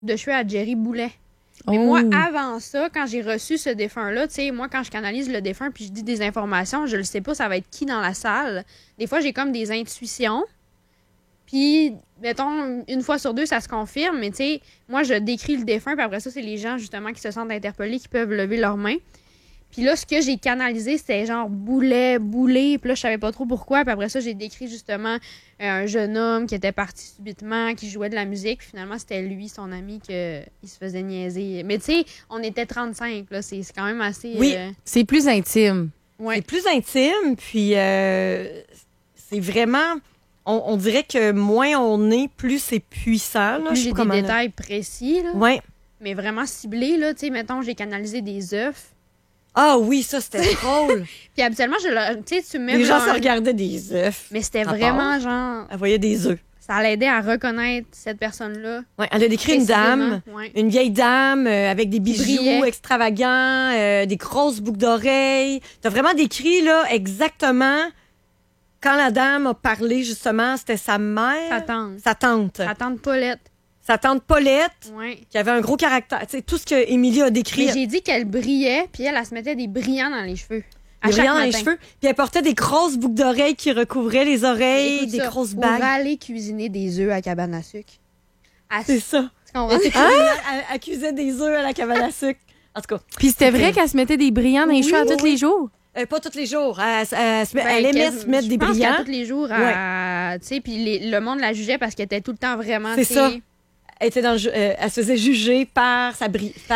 de cheveux à Jerry Boulet. Mais moi, avant ça, quand j'ai reçu ce défunt-là, tu sais, moi, quand je canalise le défunt puis je dis des informations, je le sais pas, ça va être qui dans la salle. Des fois, j'ai comme des intuitions. Puis, mettons, une fois sur deux, ça se confirme. Mais tu sais, moi, je décris le défunt, puis après ça, c'est les gens, justement, qui se sentent interpellés, qui peuvent lever leurs mains. Puis là, ce que j'ai canalisé, c'était genre boulet. Puis là, je savais pas trop pourquoi. Puis après ça, j'ai décrit justement un jeune homme qui était parti subitement, qui jouait de la musique. Puis finalement, c'était lui, son ami, il se faisait niaiser. Mais tu sais, on était 35, là. C'est quand même assez... Oui, c'est plus intime. Ouais. C'est plus intime, puis c'est vraiment... On dirait que moins on est, plus c'est puissant. Là. Plus j'ai des détails précis, là. Oui. Mais vraiment ciblés, là. Tu sais, mettons, j'ai canalisé des œufs. Ah oui, ça, c'était drôle. Puis habituellement, tu sais, tu mets... Les gens se regardaient des œufs. Mais c'était vraiment genre... Elle voyait des œufs. Ça l'aidait à reconnaître cette personne-là. Oui, elle a décrit une dame, une vieille dame avec des bijoux extravagants, des grosses boucles d'oreilles. T'as vraiment décrit, là, exactement... Quand la dame a parlé, justement, c'était sa mère. Sa tante. Sa tante. Sa tante Paulette. Sa tante Paulette, oui. Qui avait un gros caractère. Tu sais, tout ce que Émilie a décrit. Mais j'ai dit qu'elle brillait, puis elle se mettait des brillants dans les cheveux. Des brillants dans les cheveux. Puis elle portait des grosses boucles d'oreilles qui recouvraient les oreilles, des grosses bagues. On va aller cuisiner des œufs à cabane à sucre. C'est ça. Tu comprends? Elle cuisait des œufs à la cabane à sucre. En tout cas. Puis c'était vrai qu'elle se mettait des brillants dans les cheveux à tous les jours? Pas tous les jours. Elle aimait se mettre des brillants. Tous les jours. Tu sais, puis le monde la jugeait parce qu'elle était tout le temps vraiment... C'est ça. Elle se faisait juger par son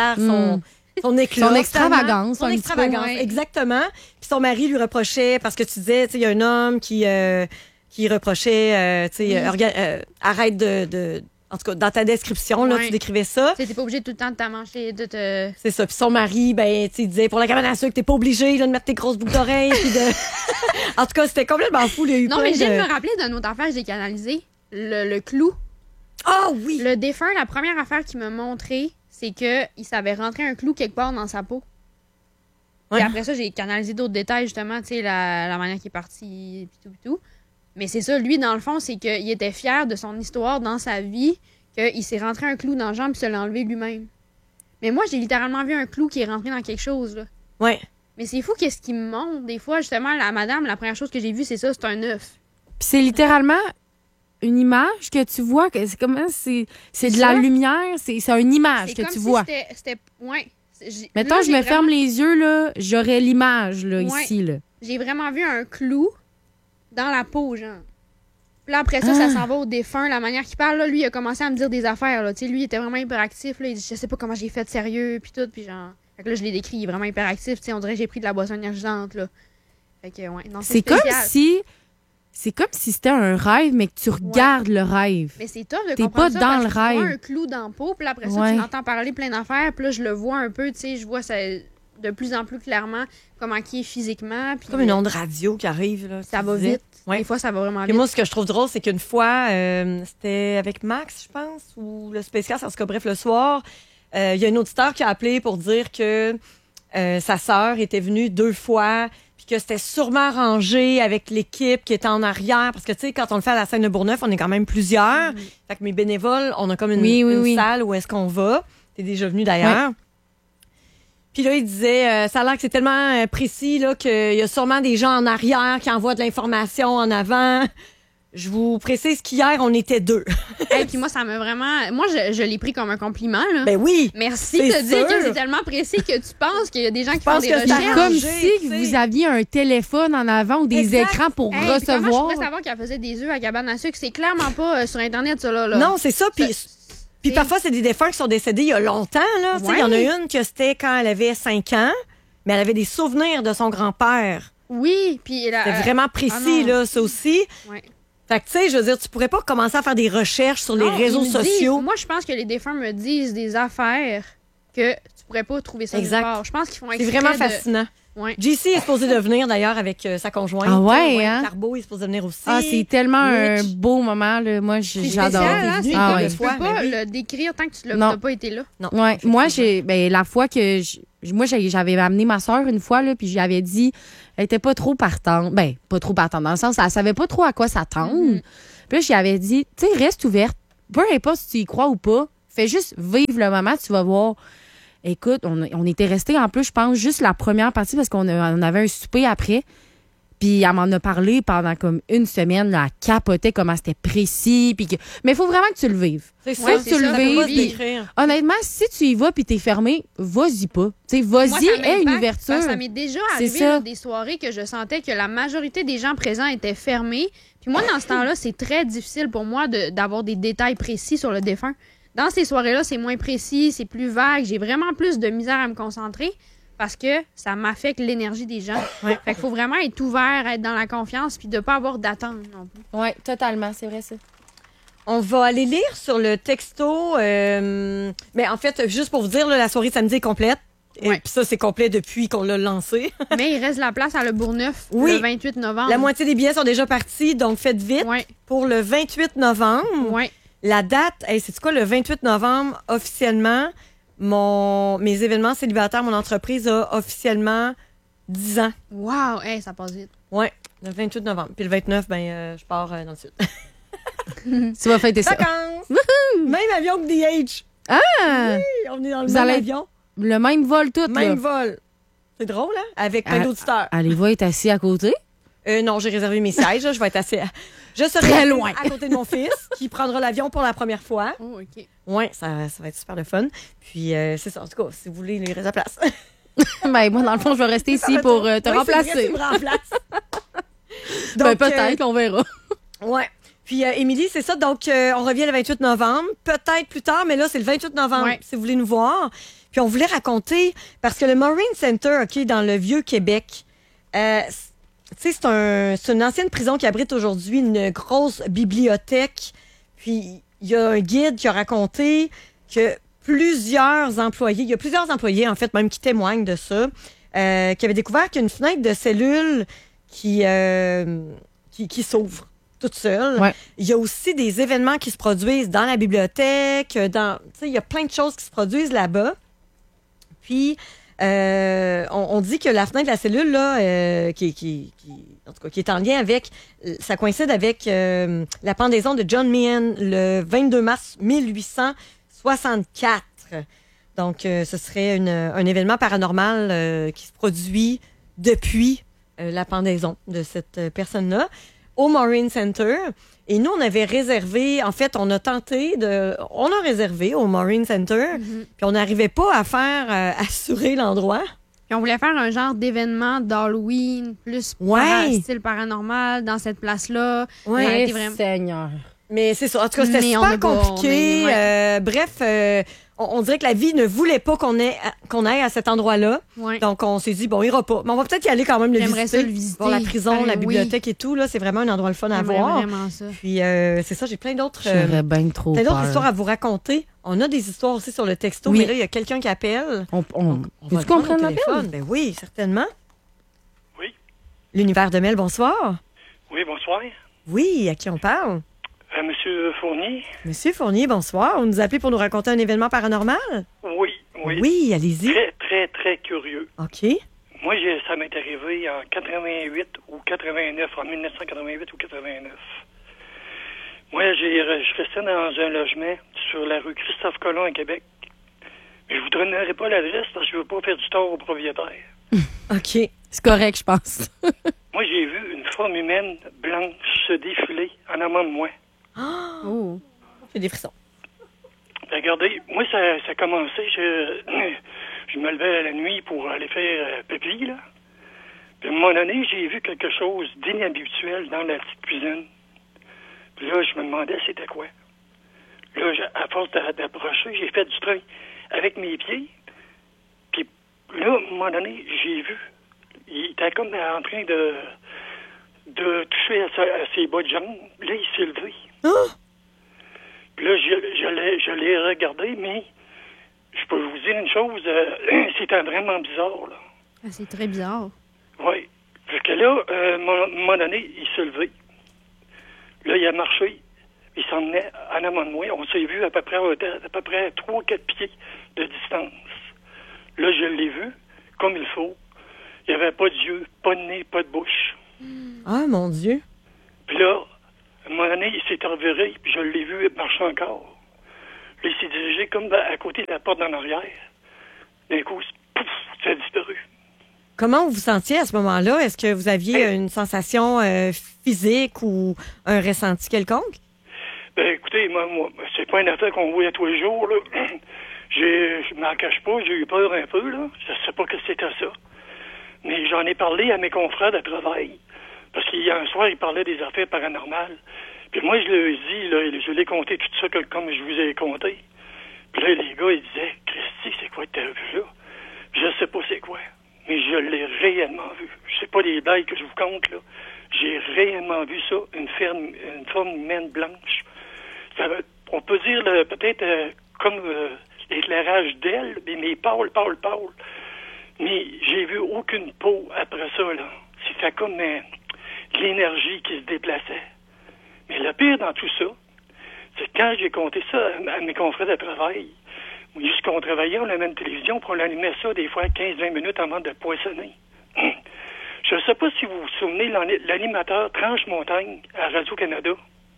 éclat. Son extravagance. Son extravagance, exactement. Puis son mari lui reprochait, parce que tu disais, il y a un homme qui reprochait, arrête de en tout cas, dans ta description, là, tu décrivais ça. T'es pas obligé tout le temps de t'amancher, de te... C'est ça. Puis son mari, il disait, pour la cabane à sucre, t'es pas obligé là, de mettre tes grosses boucles d'oreilles. En tout cas, c'était complètement fou. Non, mais j'aime me rappeler d'une autre affaire que j'ai canalisée. Le clou. Ah oui! Le défunt, la première affaire qu'il m'a montré, c'est qu'il savait rentrer un clou quelque part dans sa peau. Ouais. Et après ça, j'ai canalisé d'autres détails, justement, tu sais, la manière qu'il est parti, puis tout. Mais c'est ça, lui, dans le fond, c'est qu'il était fier de son histoire dans sa vie, qu'il s'est rentré un clou dans la jambe et se l'a enlevé lui-même. Mais moi, j'ai littéralement vu un clou qui est rentré dans quelque chose, là. Ouais. Mais c'est fou qu'est-ce qui me montre. Des fois, justement, la madame, la première chose que j'ai vue, c'est ça, c'est un œuf. Puis c'est littéralement une image que tu vois, que c'est comment c'est de la lumière, c'est une image que tu vois. C'était ouais. Mettons, je me ferme les yeux, là, j'aurais l'image, là, ici, là. J'ai vraiment vu un clou dans la peau, genre. Puis là, après ça, ça s'en va au défunt. La manière qu'il parle, là, lui, il a commencé à me dire des affaires, là. Tu sais, lui, il était vraiment hyperactif, là. Il dit, je sais pas comment j'ai fait sérieux, puis tout, puis genre... Fait que là, je l'ai décrit, il est vraiment hyperactif, tu sais, on dirait que j'ai pris de la boisson énergisante, là. Fait que, ouais, non, c'est comme si... C'est comme si c'était un rêve, mais que tu regardes le rêve. Mais c'est tough de T'es comprendre pas ça dans le parce que rêve. tu vois un clou dans la peau, puis après ça, tu l'entends parler plein d'affaires, puis là, je le vois un peu, tu sais, je vois ça de plus en plus clairement comment il est physiquement. Puis, comme une onde radio qui arrive, là. Ça va vite. Ouais. Des fois, ça va vraiment vite. Et moi, ce que je trouve drôle, c'est qu'une fois, c'était avec Max, je pense, ou le Spacecast, en tout cas, bref, le soir, il y a un auditeur qui a appelé pour dire que sa sœur était venue 2 fois, puis que c'était sûrement arrangé avec l'équipe qui était en arrière. Parce que, tu sais, quand on le fait à la scène de Bourgneuf, on est quand même plusieurs. Fait que mes bénévoles, on a comme une salle où est-ce qu'on va. T'es déjà venu d'ailleurs. Ouais. Puis là, il disait, ça a l'air que c'est tellement précis là qu'il y a sûrement des gens en arrière qui envoient de l'information en avant. Je vous précise qu'hier, on était 2. Et puis moi, ça m'a vraiment... Moi, je l'ai pris comme un compliment, là. Ben oui! Merci de dire que c'est tellement précis que tu penses qu'il y a des gens qui font des recherches. C'est comme si vous aviez un téléphone en avant ou des écrans pour recevoir. Comment je pourrais savoir qu'elle faisait des œufs à cabane à sucre? C'est clairement pas sur Internet, ça, là. Non, c'est ça, puis parfois, c'est des défunts qui sont décédés il y a longtemps, là. Il y en a une que c'était quand elle avait 5 ans, mais elle avait des souvenirs de son grand-père. Oui, puis... C'était vraiment précis, là, ça aussi. Ouais. Fait que, tu sais, je veux dire, tu pourrais pas commencer à faire des recherches sur les réseaux sociaux. Moi, je pense que les défunts me disent des affaires que tu pourrais pas trouver ça nulle part. Je pense qu'ils font exprès. C'est vraiment fascinant. Ouais. JC est supposé de venir, d'ailleurs, avec sa conjointe. Ah ouais, hein? Carbo est supposé de venir aussi. Ah, c'est tellement un beau moment, là. Moi, j'adore. Hein? Tu peux pas le décrire tant que tu n'as pas été là. Non. Ouais. Moi, la fois que... j'avais amené ma soeur une fois, là, puis j'avais dit... Elle était pas trop partante. Ben, pas trop partante, dans le sens, elle savait pas trop à quoi s'attendre. Puis là, j'y avais dit, tu sais, reste ouverte. Peu importe si tu y crois ou pas, Fais juste vivre le moment, tu vas voir. Écoute, on était restés en plus, je pense, juste la première partie parce qu'on avait un souper après. Puis elle m'en a parlé pendant comme une semaine. Là, elle capotait comment c'était précis. Mais il faut vraiment que tu le vives. C'est ça, ça, que tu le vives. Puis, honnêtement, si tu y vas puis t'es fermé, vas-y pas. T'sais, vas-y, aie une ouverture. Ça m'est déjà arrivé là, des soirées que je sentais que la majorité des gens présents étaient fermés. Puis moi, dans ce temps-là, c'est très difficile pour moi d'avoir des détails précis sur le défunt. Dans ces soirées-là, c'est moins précis, c'est plus vague. J'ai vraiment plus de misère à me concentrer. Parce que ça m'affecte l'énergie des gens. Ouais. Fait qu'il faut vraiment être ouvert, être dans la confiance, puis de ne pas avoir d'attente non plus. Oui, totalement, c'est vrai ça. On va aller lire sur le texto. Mais en fait, juste pour vous dire, là, la soirée samedi est complète. Et puis ça, c'est complet depuis qu'on l'a lancé. Mais il reste la place à Le Bourgneuf le 28 novembre. La moitié des billets sont déjà partis, donc faites vite. Pour le 28 novembre, la date, c'est quoi, le 28 novembre, officiellement... Mes événements célibataires, mon entreprise a officiellement 10 ans. Wow! Hey, ça passe vite. Oui, le 28 novembre. Puis le 29, je pars dans le sud. Tu vas fêter ça. Vacances! Même avion que DH. Ah! Oui, on est dans le même avion. Le même vol tout, Même vol. C'est drôle, hein? Avec plein d'auditeurs. Allez-vous être assis à côté? Non, j'ai réservé mes sièges. Là. Je vais être assis... Je serai très loin à côté de mon fils qui prendra l'avion pour la première fois. Oh, OK. Oui, ça va être super le fun. Puis, c'est ça. En tout cas, si vous voulez, il reste la place. Ben, moi, dans le fond, je vais rester ici pour te remplacer. C'est vrai, tu me remplaces. Donc, peut-être, on verra. Oui. Puis, Émilie, c'est ça. Donc, on revient le 28 novembre. Peut-être plus tard, mais là, c'est le 28 novembre, si vous voulez nous voir. Puis, on voulait raconter, parce que le Marine Center, OK, dans le Vieux-Québec, tu sais, c'est une ancienne prison qui abrite aujourd'hui une grosse bibliothèque. Puis, il y a un guide qui a raconté que plusieurs employés, en fait, même qui témoignent de ça, qui avaient découvert qu'il y a une fenêtre de cellule qui s'ouvre toute seule. Ouais. Il y a aussi des événements qui se produisent dans la bibliothèque. Tu sais, il y a plein de choses qui se produisent là-bas. Puis, on dit que la fenêtre de la cellule, là, qui est en lien avec, ça coïncide avec la pendaison de John Meehan le 22 mars 1864. Donc, ce serait un événement paranormal qui se produit depuis la pendaison de cette personne-là au Marine Center. Et nous, on avait réservé, en fait, on a réservé au Marine Center, puis on n'arrivait pas à faire assurer l'endroit. Puis on voulait faire un genre d'événement d'Halloween, plus style paranormal, dans cette place-là. Oui, Seigneur. Mais c'est ça. En tout cas, c'était super compliqué. Bref, on dirait que la vie ne voulait pas qu'on aille à cet endroit-là. Ouais. Donc, on s'est dit, bon, on ira pas. Mais on va peut-être y aller quand même J'aimerais ça le visiter. Voir la prison, la bibliothèque et tout. Là, c'est vraiment un endroit le fun à voir. Vraiment ça. Puis, c'est ça, j'ai plein d'autres histoires à vous raconter. On a des histoires aussi sur le texto, mais là, il y a quelqu'un qui appelle. On va tu comprendre le téléphone. Ben oui, certainement. Oui. L'univers de Mel, bonsoir. Oui, bonsoir. Oui, à qui on parle? Monsieur Fournier. Monsieur Fournier, bonsoir. Vous nous appelez pour nous raconter un événement paranormal? Oui. Oui, allez-y. Très, très, très curieux. OK. Moi, ça m'est arrivé en 88 ou 89, en 1988 ou 89. Moi, je restais dans un logement sur la rue Christophe-Colomb à Québec. Mais je vous donnerai pas l'adresse parce que je veux pas faire du tort au propriétaire. OK. C'est correct, je pense. Moi, j'ai vu une forme humaine blanche se défiler en amont de moi. Oh! J'ai des frissons. Regardez, moi, ça a commencé, je me levais la nuit pour aller faire pipi, là. Puis à un moment donné, j'ai vu quelque chose d'inhabituel dans la petite cuisine. Puis là, je me demandais c'était quoi. Là, à force d'approcher, j'ai fait du train avec mes pieds. Puis là, à un moment donné, j'ai vu. Il était comme en train de toucher à ses bas de jambes. Là, il s'est levé. Oh! Puis là, je l'ai regardé, mais je peux vous dire une chose, c'était vraiment bizarre, là. Ah, c'est très bizarre. Oui. Parce que là, à un moment donné, il s'est levé. Là, il a marché. Il s'en venait en amont de moi. On s'est vu à peu près 3-4 pieds de distance. Là, je l'ai vu comme il faut. Il n'y avait pas d'yeux, pas de nez, pas de bouche. Ah, mon Dieu. Puis là, à un moment donné, il s'est reviré, puis je l'ai vu marcher encore. Puis il s'est dirigé comme à côté de la porte en arrière. D'un coup, pouf, ça a disparu. Comment vous vous sentiez à ce moment-là? Est-ce que vous aviez une sensation physique ou un ressenti quelconque? Ben écoutez, moi, c'est pas une affaire qu'on voit tous les jours, là. Je m'en cache pas, j'ai eu peur un peu, là. Je sais pas que c'était ça. Mais j'en ai parlé à mes confrères de travail. Parce qu'il y a un soir, ils parlaient des affaires paranormales. Puis moi, je leur ai dit, là, je l'ai compté tout ça comme je vous ai compté. Puis là, les gars, ils disaient, Christy, c'est quoi que t'as vu là? Je sais pas c'est quoi. Mais je l'ai réellement vu. C'est pas des blagues que je vous compte, là. J'ai réellement vu ça, une forme humaine blanche. On peut dire peut-être comme l'éclairage d'elle, mais pâle. Mais j'ai vu aucune peau après ça, là. C'était comme l'énergie qui se déplaçait. Mais le pire dans tout ça, c'est quand j'ai compté ça à mes confrères de travail, juste qu'on travaillait, on avait une télévision, puis on allumait ça des fois 15-20 minutes avant de poissonner. Je ne sais pas si vous vous souvenez, l'animateur Tranche Montagne à Radio-Canada.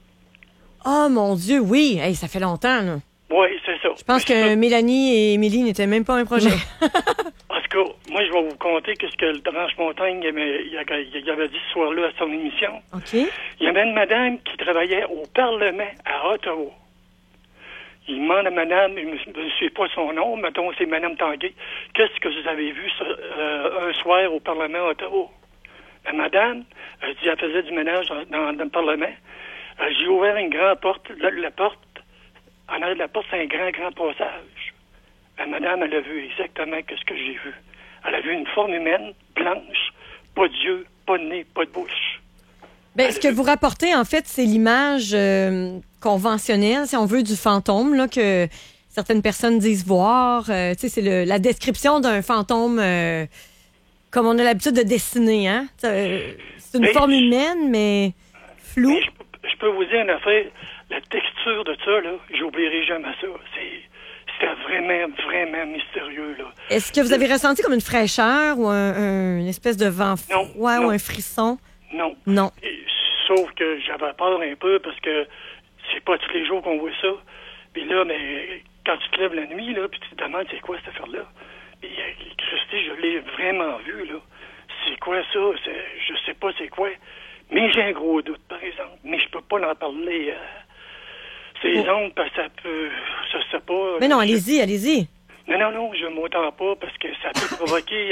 Oh mon Dieu, oui! Hey, ça fait longtemps, là. Oui, c'est ça. Je pense que Mélanie et Émilie n'étaient même pas un projet. En tout cas, moi, je vais vous conter ce que le Tranche Montagne il avait dit ce soir-là à son émission. OK. Il y avait une madame qui travaillait au Parlement à Ottawa. Il demande à madame, je ne sais pas son nom, mettons, c'est madame Tanguay, qu'est-ce que vous avez vu un soir au Parlement à Ottawa? La madame, elle dit, elle faisait du ménage dans le Parlement. J'ai ouvert une grande porte. La porte, en arrière de la porte, c'est un grand passage. La madame, elle a vu exactement ce que j'ai vu. Elle a vu une forme humaine, blanche, pas d'yeux, pas de nez, pas de bouche. Ben, ce que vous rapportez, en fait, c'est l'image conventionnelle, si on veut, du fantôme, là, que certaines personnes disent voir. Tu sais, c'est la description d'un fantôme comme on a l'habitude de dessiner, hein? C'est une forme humaine, mais floue. Mais je peux vous dire une affaire, la texture de ça, là, j'oublierai jamais ça. C'était vraiment mystérieux, là. Est-ce que vous avez ressenti comme une fraîcheur ou une espèce de vent froid ou un frisson? Non. Sauf que j'avais peur un peu parce que c'est pas tous les jours qu'on voit ça. Puis là, mais quand tu te lèves la nuit, là, puis tu te demandes c'est quoi cette affaire-là. Puis Christy, je l'ai vraiment vu, là. C'est quoi ça? Je sais pas c'est quoi. Mais j'ai un gros doute, par exemple. Mais je peux pas en parler. Ces ondes, parce que ça peut... Ça se sait pas. Mais non, allez-y. Non, je m'entends pas parce que ça peut provoquer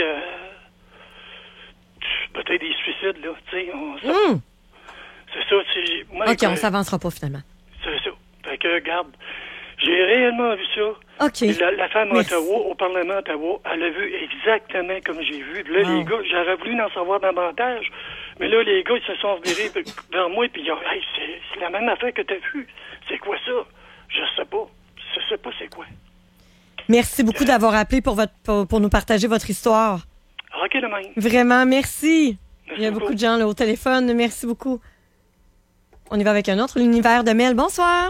peut-être des suicides, là. Tu sais, c'est ça. Moi, OK, on s'avancera pas, finalement. C'est ça. Fait que, regarde, j'ai réellement vu ça. OK. La femme à Ottawa, au Parlement d'Ottawa, elle a vu exactement comme j'ai vu. Là, les gars, j'aurais voulu en savoir davantage. Mais là, les gars, ils se sont revirés vers moi, puis ils ont dit, hey, c'est la même affaire que t'as vu. C'est quoi ça? Je sais pas. Je sais pas c'est quoi. Merci beaucoup d'avoir appelé pour nous partager votre histoire. OK, de même. Vraiment, merci. Merci Il y a beaucoup. beaucoup de gens là, au téléphone. Merci beaucoup. On y va avec un autre, l'univers de Mel. Bonsoir.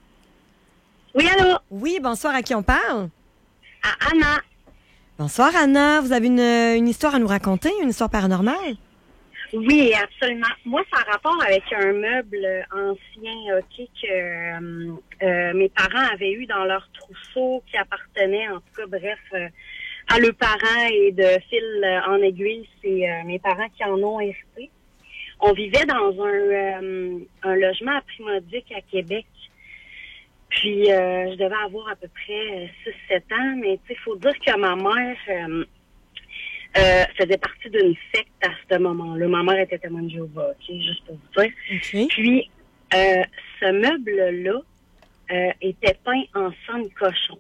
Oui, allô? Oui, bonsoir. À qui on parle? À Anna. Bonsoir, Anna. Vous avez une histoire à nous raconter, une histoire paranormale? Oui, absolument. Moi, ça a rapport avec un meuble ancien, OK, que mes parents avaient eu dans leur trousseau qui appartenait, en tout cas, bref, à leurs parents et de fil en aiguille, c'est mes parents qui en ont hérité. On vivait dans un logement à Primaudic à Québec. Puis, je devais avoir à peu près 6-7 ans, mais tu sais, il faut dire que ma mère faisait partie d'une secte à ce moment-là. Ma mère était témoin de Jéhovah, OK, juste pour vous dire. OK. Puis, ce meuble-là était peint en sang de cochon.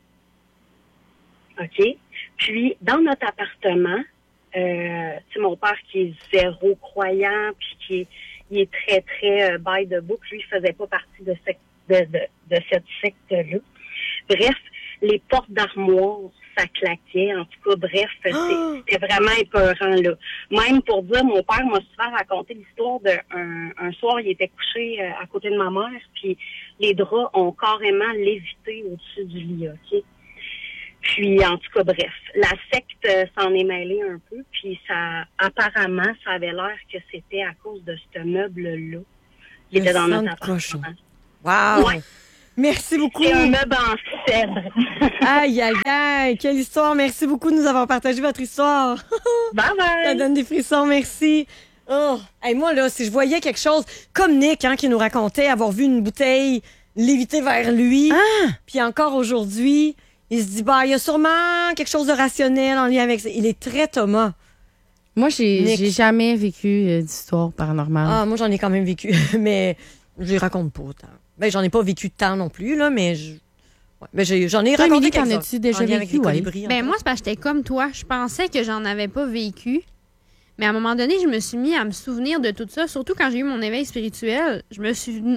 OK? Puis, dans notre appartement, tu sais, mon père qui est zéro croyant, puis il est très, très by the book, lui, il faisait pas partie de cette secte-là. Bref, les portes d'armoire, ça claquait. En tout cas, bref, c'était vraiment épeurant, là. Même pour dire, mon père m'a souvent raconté l'histoire d'un soir, il était couché à côté de ma mère, puis les draps ont carrément lévité au-dessus du lit, OK? Puis, en tout cas, bref, la secte s'en est mêlée un peu, puis apparemment, ça avait l'air que c'était à cause de ce meuble-là qui était dans notre appartement. Wow! Ouais. Merci beaucoup. C'est un meuble en cèdre. Aïe, aïe, aïe. Quelle histoire. Merci beaucoup de nous avoir partagé votre histoire. Bye bye. Ça donne des frissons. Merci. Oh. Hey, moi, là, si je voyais quelque chose comme Nick, qui nous racontait avoir vu une bouteille léviter vers lui, puis encore aujourd'hui, il se dit, il y a sûrement quelque chose de rationnel en lien avec ça. Il est très Thomas. Moi, Nick. j'ai jamais vécu d'histoire paranormale. Ah, moi, j'en ai quand même vécu, mais je les raconte pas autant. Ben, j'en ai pas vécu tant non plus, là, mais j'en ai Toi, raconté Émilie, t'en quelques-uns. as-tu déjà En lien avec vécu, les ouais? colibris, Ben en moi, c'est parce que j'étais comme toi. Je pensais que j'en avais pas vécu. Mais à un moment donné, je me suis mis à me souvenir de tout ça. Surtout quand j'ai eu mon éveil spirituel. Je me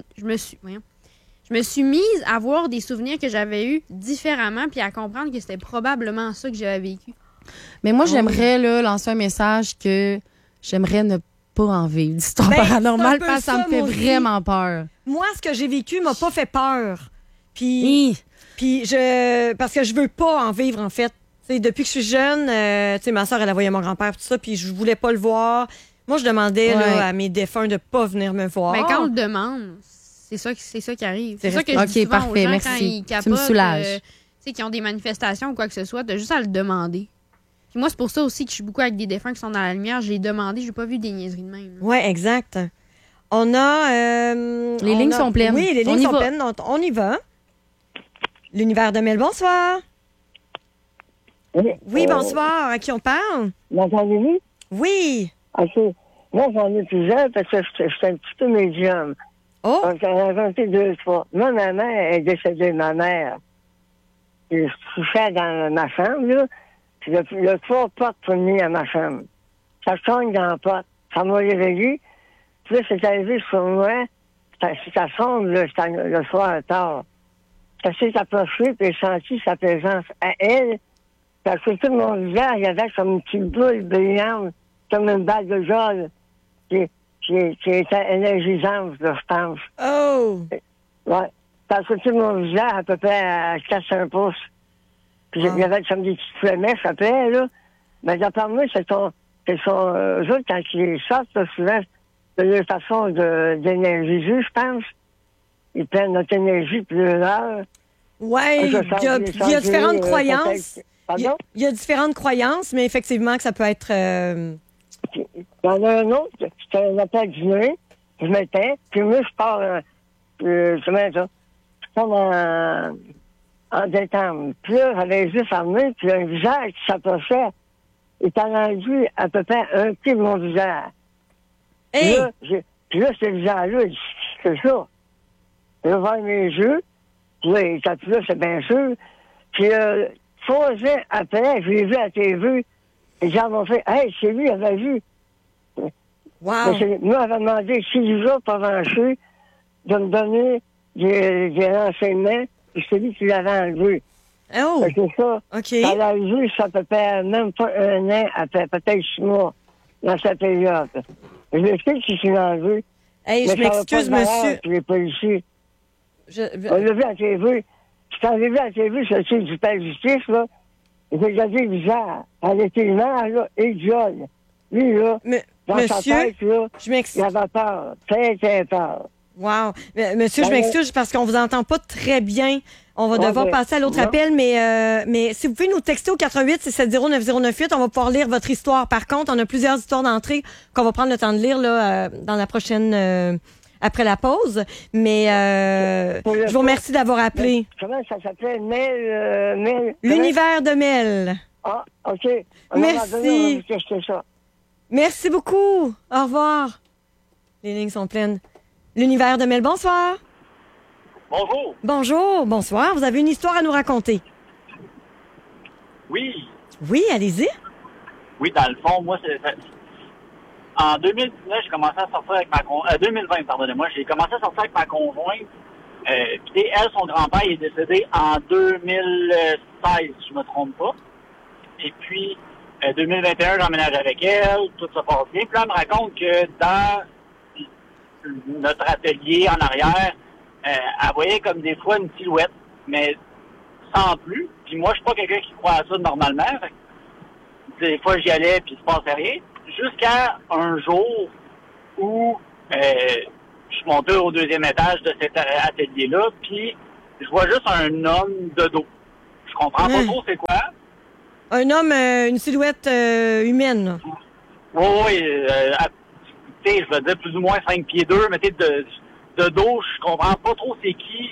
suis mise à voir des souvenirs que j'avais eus différemment puis à comprendre que c'était probablement ça que j'avais vécu. Mais moi, j'aimerais là, lancer un message que j'aimerais ne pas en vivre d'histoire Ben, paranormale c'est un peu parce que ça ça, me fait moi aussi. vraiment peur. Moi, ce que j'ai vécu m'a pas fait peur. Puis parce que je veux pas en vivre, en fait. T'sais, depuis que je suis jeune, ma soeur, elle voyait mon grand-père, tout ça, puis je voulais pas le voir. Moi, je demandais là, à mes défunts de pas venir me voir. Mais quand on le demande, c'est ça qui arrive. C'est C'est ça que je dis OK, souvent parfait, aux gens merci. quand ils capotent, Tu me soulages. qui ont des manifestations ou quoi que ce soit, t'as juste à le demander. Puis moi, c'est pour ça aussi que je suis beaucoup avec des défunts qui sont dans la lumière. J'ai demandé, j'ai pas vu des niaiseries de même. Ouais, exact. On a... Les lignes sont pleines. Oui, les On lignes y sont va. pleines, donc on y va. L'univers de Mel, bonsoir. Oui, bonsoir. À qui on parle? M'entendez-vous? Oui. OK. Moi, j'en ai plusieurs parce que j'étais un petit peu médium. Oh, Donc, j'en ai inventé 2, 3. Moi, ma mère est décédée, ma mère. Et je couchais dans ma chambre, là. Puis il y a 3 portes pour venir à ma chambre. Ça cogne dans la porte. Ça m'a réveillé. Puis là, c'est arrivé sur moi. Ça sonne, là, c'était le soir tard. Ça s'est approché, puis j'ai senti sa présence à elle. Puis à côté de mon visage, il y avait comme une petite boule brillante, comme une balle de jol, qui était énergisante, là, je pense. oh. Ouais. Puis à côté de mon visage, à peu près à 4-5 pouces. Puis il y avait comme des petites flemèches après, là. Mais d'après moi, c'est eux autres, quand ils sortent, là, souvent, de leur façon d'énergiser, je pense. Ils prennent notre énergie puis leur. Ouais, il y a différentes croyances. Pardon? Il y a différentes croyances, mais effectivement que ça peut être... Il y en a un autre, c'était un appel dîner, je m'éteins, puis moi, je pars, comment ça? Je pars en détente. Puis là, j'avais juste fermé, puis un visage qui s'approchait, il était rendu à peu près un pied de mon visage. Hey! Puis là, ce visage-là, il dit, c'est ça. Il a ouvert mes yeux, puis là, il était plus là, c'est bien sûr. Puis 3 ans après, je l'ai vu à la TV, les gens m'ont fait, hey, c'est lui, il avait vu. Wow! Moi, j'avais demandé 6 jours pour avancer, de me donner des renseignements, puis c'est lui qui l'avait enlevé. Oh! Fait que c'est ça. OK. Ça l'a vu, ça peut faire même pas 1 an, après peut-être 6 mois, dans cette période. Je sais qui l'a enlevé. Hey, je mais ça va m'excuse, pas de valeur, monsieur. puis les policiers. On l'a vu à la TV. Puis quand j'ai vu à la TV, c'est le du père justice, là. J'ai regardé le visage. Elle était image, là, idiote. Lui, là, dans sa Monsieur, tête, là, je il m'excuse. avait peur. Très, très peur. Wow. Monsieur, je m'excuse parce qu'on vous entend pas très bien. On va devoir ben, passer à l'autre non. appel, mais si vous pouvez nous texter au 88-670-9098, on va pouvoir lire votre histoire. Par contre, on a plusieurs histoires d'entrée qu'on va prendre le temps de lire là, dans la prochaine... après la pause. Mais je vous remercie d'avoir appelé. Comment ça s'appelait? Mel... L'univers de Mel. Ah, OK. Merci. On va tester ça. Merci beaucoup. Au revoir. Les lignes sont pleines. L'univers de Mel, bonsoir. Bonjour. Bonjour, bonsoir. Vous avez une histoire à nous raconter. Oui. Oui, allez-y. Oui, dans le fond, moi, en 2019, j'ai commencé à sortir avec ma conjointe. 2020, pardonnez-moi. J'ai commencé à sortir avec ma conjointe. Puis elle, son grand-père, il est décédé en 2016, si je me trompe pas. Et puis, 2021, j'emménage avec elle. Tout se passe bien. Puis là, elle me raconte que dans notre atelier en arrière, elle voyait comme des fois une silhouette, mais sans plus. Puis moi, je suis pas quelqu'un qui croit à ça normalement. Fait que des fois, j'y allais puis il se passait rien. Jusqu'à un jour où je suis monté au 2e étage de cet atelier-là, puis je vois juste un homme de dos. Je comprends pas trop c'est quoi. Un homme, une silhouette humaine. Oui, tu sais, je veux dire plus ou moins 5 pieds 2, mais tu sais, de dos, je comprends pas trop c'est qui.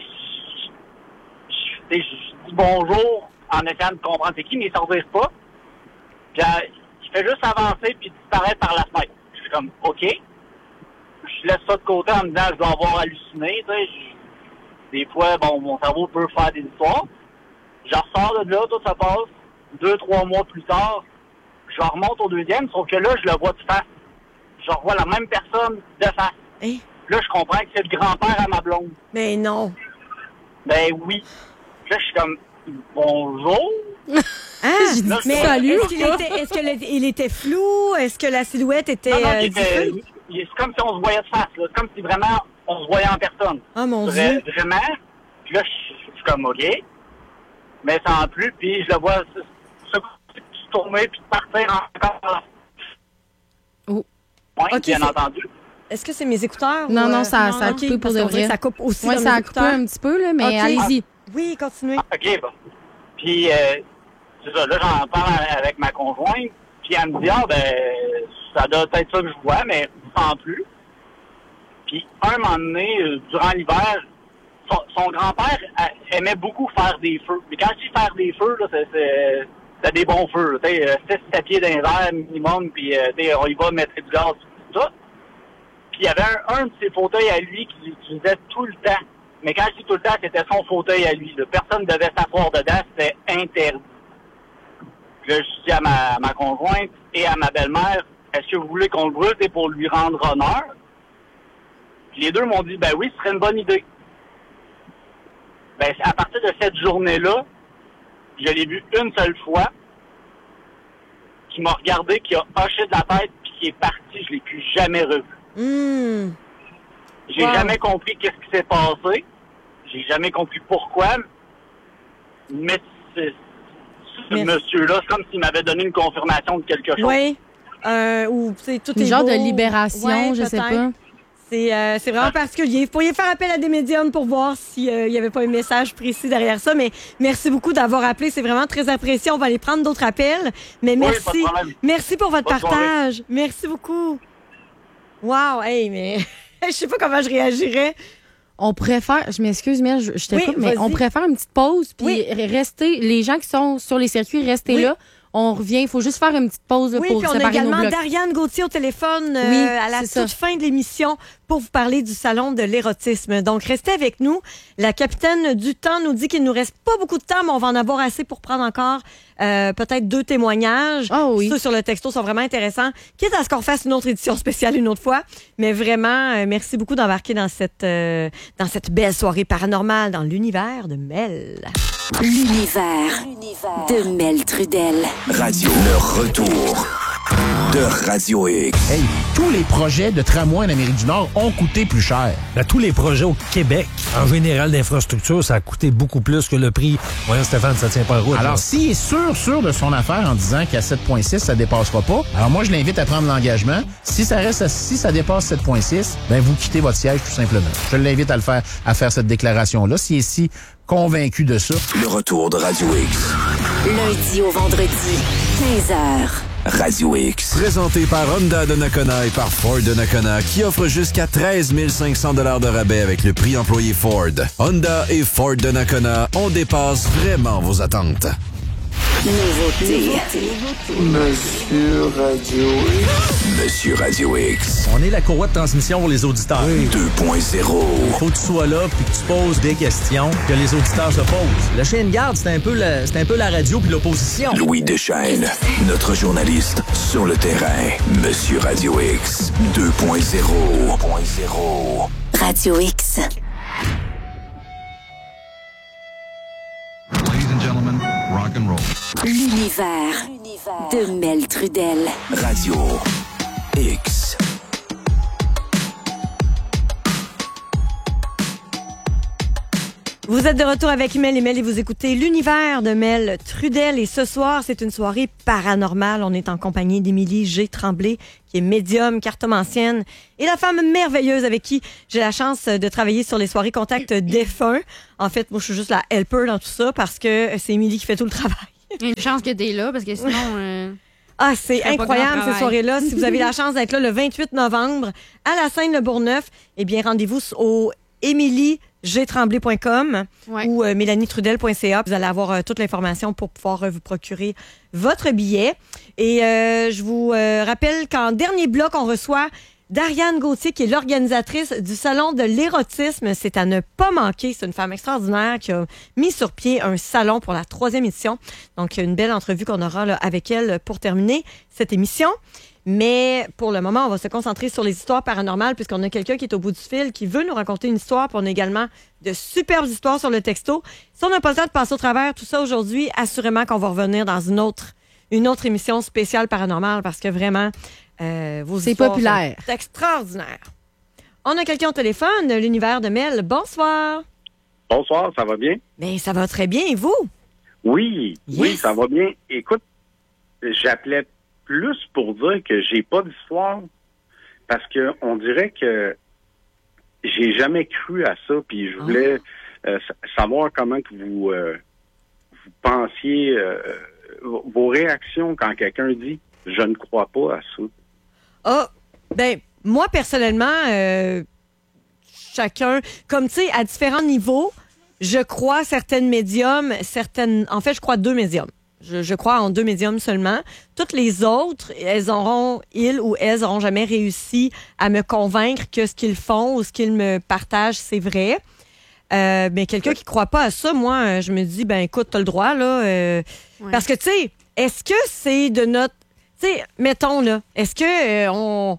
Je dis bonjour en essayant de comprendre c'est qui, mais il ne s'en pas. Puis il fait juste avancer puis disparaître par la fenêtre. Je suis comme, OK. Je laisse ça de côté en me disant, je dois avoir halluciné, tu sais. Des fois, bon, mon cerveau peut faire des histoires. Je ressors de là, tout ça passe. 2-3 mois plus tard, je remonte au deuxième, sauf que là, je le vois de face. Je revois la même personne de face. Hein? Là, je comprends que c'est le grand-père à ma blonde. Mais non. Ben oui. Là, je suis comme, bonjour. Hein? Là, Mais salut. est-ce qu'il était flou? Est-ce que la silhouette était... Non, diffuse? c'est comme si on se voyait de face. Là. C'est comme si vraiment on se voyait en personne. Oh mon Dieu. Vraiment. Puis là, je suis comme, OK. Mais sans plus. Puis je le vois se tourner puis partir encore. Oh. Oui, OK, bien c'est- entendu. Est-ce que c'est mes écouteurs? Non, ou, non, ça a OK, coupé pour parce de qu'on dirait vrai. que ça coupe aussi Oui, dans ça mes a coupé écouteurs. un petit peu, là, mais OK. allez-y. Oui, continuez. OK, bon. Puis, c'est ça, là, j'en parle avec ma conjointe, puis elle me dit, ça doit être ça que je vois, mais sans plus. Puis, un moment donné, durant l'hiver, son grand-père aimait beaucoup faire des feux. Mais quand je dis faire des feux, là, c'est des bons feux, tu sais, 6-7 pieds dans les airs minimum, puis, tu sais, on y va mettre du gaz, tout ça. Puis, il y avait un de ses fauteuils à lui qu'il utilisait tout le temps. Mais quand je dis tout le temps, c'était son fauteuil à lui. Là. Personne ne devait s'asseoir dedans, c'était interdit. Puis là, je dis à ma conjointe et à ma belle-mère, est-ce que vous voulez qu'on le brûle pour lui rendre honneur? Puis les deux m'ont dit, ben oui, ce serait une bonne idée. Ben, à partir de cette journée-là, je l'ai vu une seule fois, qui m'a regardé, qui a hoché de la tête, puis qui est parti. Je l'ai plus jamais revu. J'ai jamais compris qu'est-ce qui s'est passé. J'ai jamais compris pourquoi. Mais ce monsieur-là, c'est comme s'il m'avait donné une confirmation de quelque chose. Oui. Ou, tu sais, tout Une est genre beau. de libération, Ouais, je sais peut-être. pas. C'est vraiment particulier. Vous pourriez faire appel à des médiums pour voir s'il n'y avait pas un message précis derrière ça. Mais merci beaucoup d'avoir appelé. C'est vraiment très apprécié. On va aller prendre d'autres appels. Mais Oui, merci. pas de problème. Merci pour votre Bonne soirée. partage. Merci beaucoup. Wow. Hey, mais je sais pas comment je réagirais. On préfère, je m'excuse, mais je te Oui, coupe, mais vas-y. on préfère une petite pause, puis Oui. rester, les gens qui sont sur les circuits, restez Oui. là. On revient, il faut juste faire une petite pause là, Oui, pour puis on a séparer nos également blocs. Dariane Gauthier au téléphone Oui, à la c'est ça. toute fin de l'émission pour vous parler du salon de l'érotisme. Donc, restez avec nous. La capitaine du temps nous dit qu'il nous reste pas beaucoup de temps, mais on va en avoir assez pour prendre encore peut-être 2 témoignages. Ah oui. Ceux sur le texto sont vraiment intéressants. Quitte à ce qu'on fasse une autre édition spéciale une autre fois. Mais vraiment, merci beaucoup d'embarquer dans cette belle soirée paranormale dans l'univers de Mel. L'univers de Mel Trudel. Radio. Le retour de Radio X. Hey, tous les projets de tramway en Amérique du Nord ont coûté plus cher. Tous les projets au Québec, en général d'infrastructure, ça a coûté beaucoup plus que le prix. Voyons, Stéphane, ça tient pas la route. Alors, là. s'il est sûr de son affaire en disant qu'à 7,6, ça dépassera pas, alors moi, je l'invite à prendre l'engagement. Si ça dépasse 7,6, ben vous quittez votre siège tout simplement. Je l'invite à faire cette déclaration-là. S'il est si convaincu de ça. Le retour de Radio X. Lundi au vendredi, 15h. Radio X. Présenté par Honda de Nakona et par Ford de Nakona, qui offre jusqu'à 13 500 $ de rabais avec le prix employé Ford. Honda et Ford de Nakona, on dépasse vraiment vos attentes. Nouveauté. Monsieur Radio X. Monsieur Radio X. On est la courroie de transmission pour les auditeurs. 2.0. Faut que tu sois là puis que tu poses des questions que les auditeurs se posent. Le chien de garde, c'est un peu la radio puis l'opposition. Louis Deschênes, notre journaliste sur le terrain. Monsieur Radio X. 2.0. Radio X. Ladies and gentlemen, rock and roll. L'univers de Mel Trudel. Radio X. Vous êtes de retour avec Mel et Mel et vous écoutez l'univers de Mel Trudel. Et ce soir, c'est une soirée paranormale. On est en compagnie d'Émilie G. Tremblay, qui est médium, cartomancienne, et la femme merveilleuse avec qui j'ai la chance de travailler sur les soirées Contact défunts. En fait, moi, je suis juste la helper dans tout ça parce que c'est Émilie qui fait tout le travail. Il y a une chance que t'es là parce que sinon... Ah, c'est incroyable ces soirées-là. Si vous avez la chance d'être là le 28 novembre à la Seine-le-Bourgneuf, eh bien, rendez-vous au emiliegtremblay.com ou mélanietrudel.ca. Vous allez avoir toute l'information pour pouvoir vous procurer votre billet. Et je vous rappelle qu'en dernier bloc, on reçoit Dariane Gauthier, qui est l'organisatrice du Salon de l'érotisme. C'est à ne pas manquer. C'est une femme extraordinaire qui a mis sur pied un salon pour la 3e édition. Donc, une belle entrevue qu'on aura là, avec elle pour terminer cette émission. Mais pour le moment, on va se concentrer sur les histoires paranormales puisqu'on a quelqu'un qui est au bout du fil, qui veut nous raconter une histoire. Puis on a également de superbes histoires sur le texto. Si on n'a pas le temps de passer au travers tout ça aujourd'hui, assurément qu'on va revenir dans une autre émission spéciale paranormale parce que vraiment, vos c'est histoires populaire. sont extraordinaires. On a quelqu'un au téléphone, l'univers de Mel. Bonsoir. Bonsoir, ça va bien? Bien, ça va très bien. Et vous? Oui, yes. Oui, ça va bien. Écoute, j'appelais plus pour dire que j'ai pas d'histoire parce que on dirait que j'ai jamais cru à ça, puis je voulais savoir comment que vous pensiez vos réactions quand quelqu'un dit « je ne crois pas à ça ». Ah, ben moi personnellement, chacun, comme tu sais, à différents niveaux, je crois certaines médiums, en fait, je crois 2 médiums. Je crois en 2 médiums seulement. Toutes les autres, ils auront jamais réussi à me convaincre que ce qu'ils font ou ce qu'ils me partagent, c'est vrai. Mais quelqu'un qui croit pas à ça, moi, je me dis, ben écoute, t'as le droit, là. Parce que, tu sais, est-ce que c'est de notre... Tu sais, mettons, là, est-ce qu'on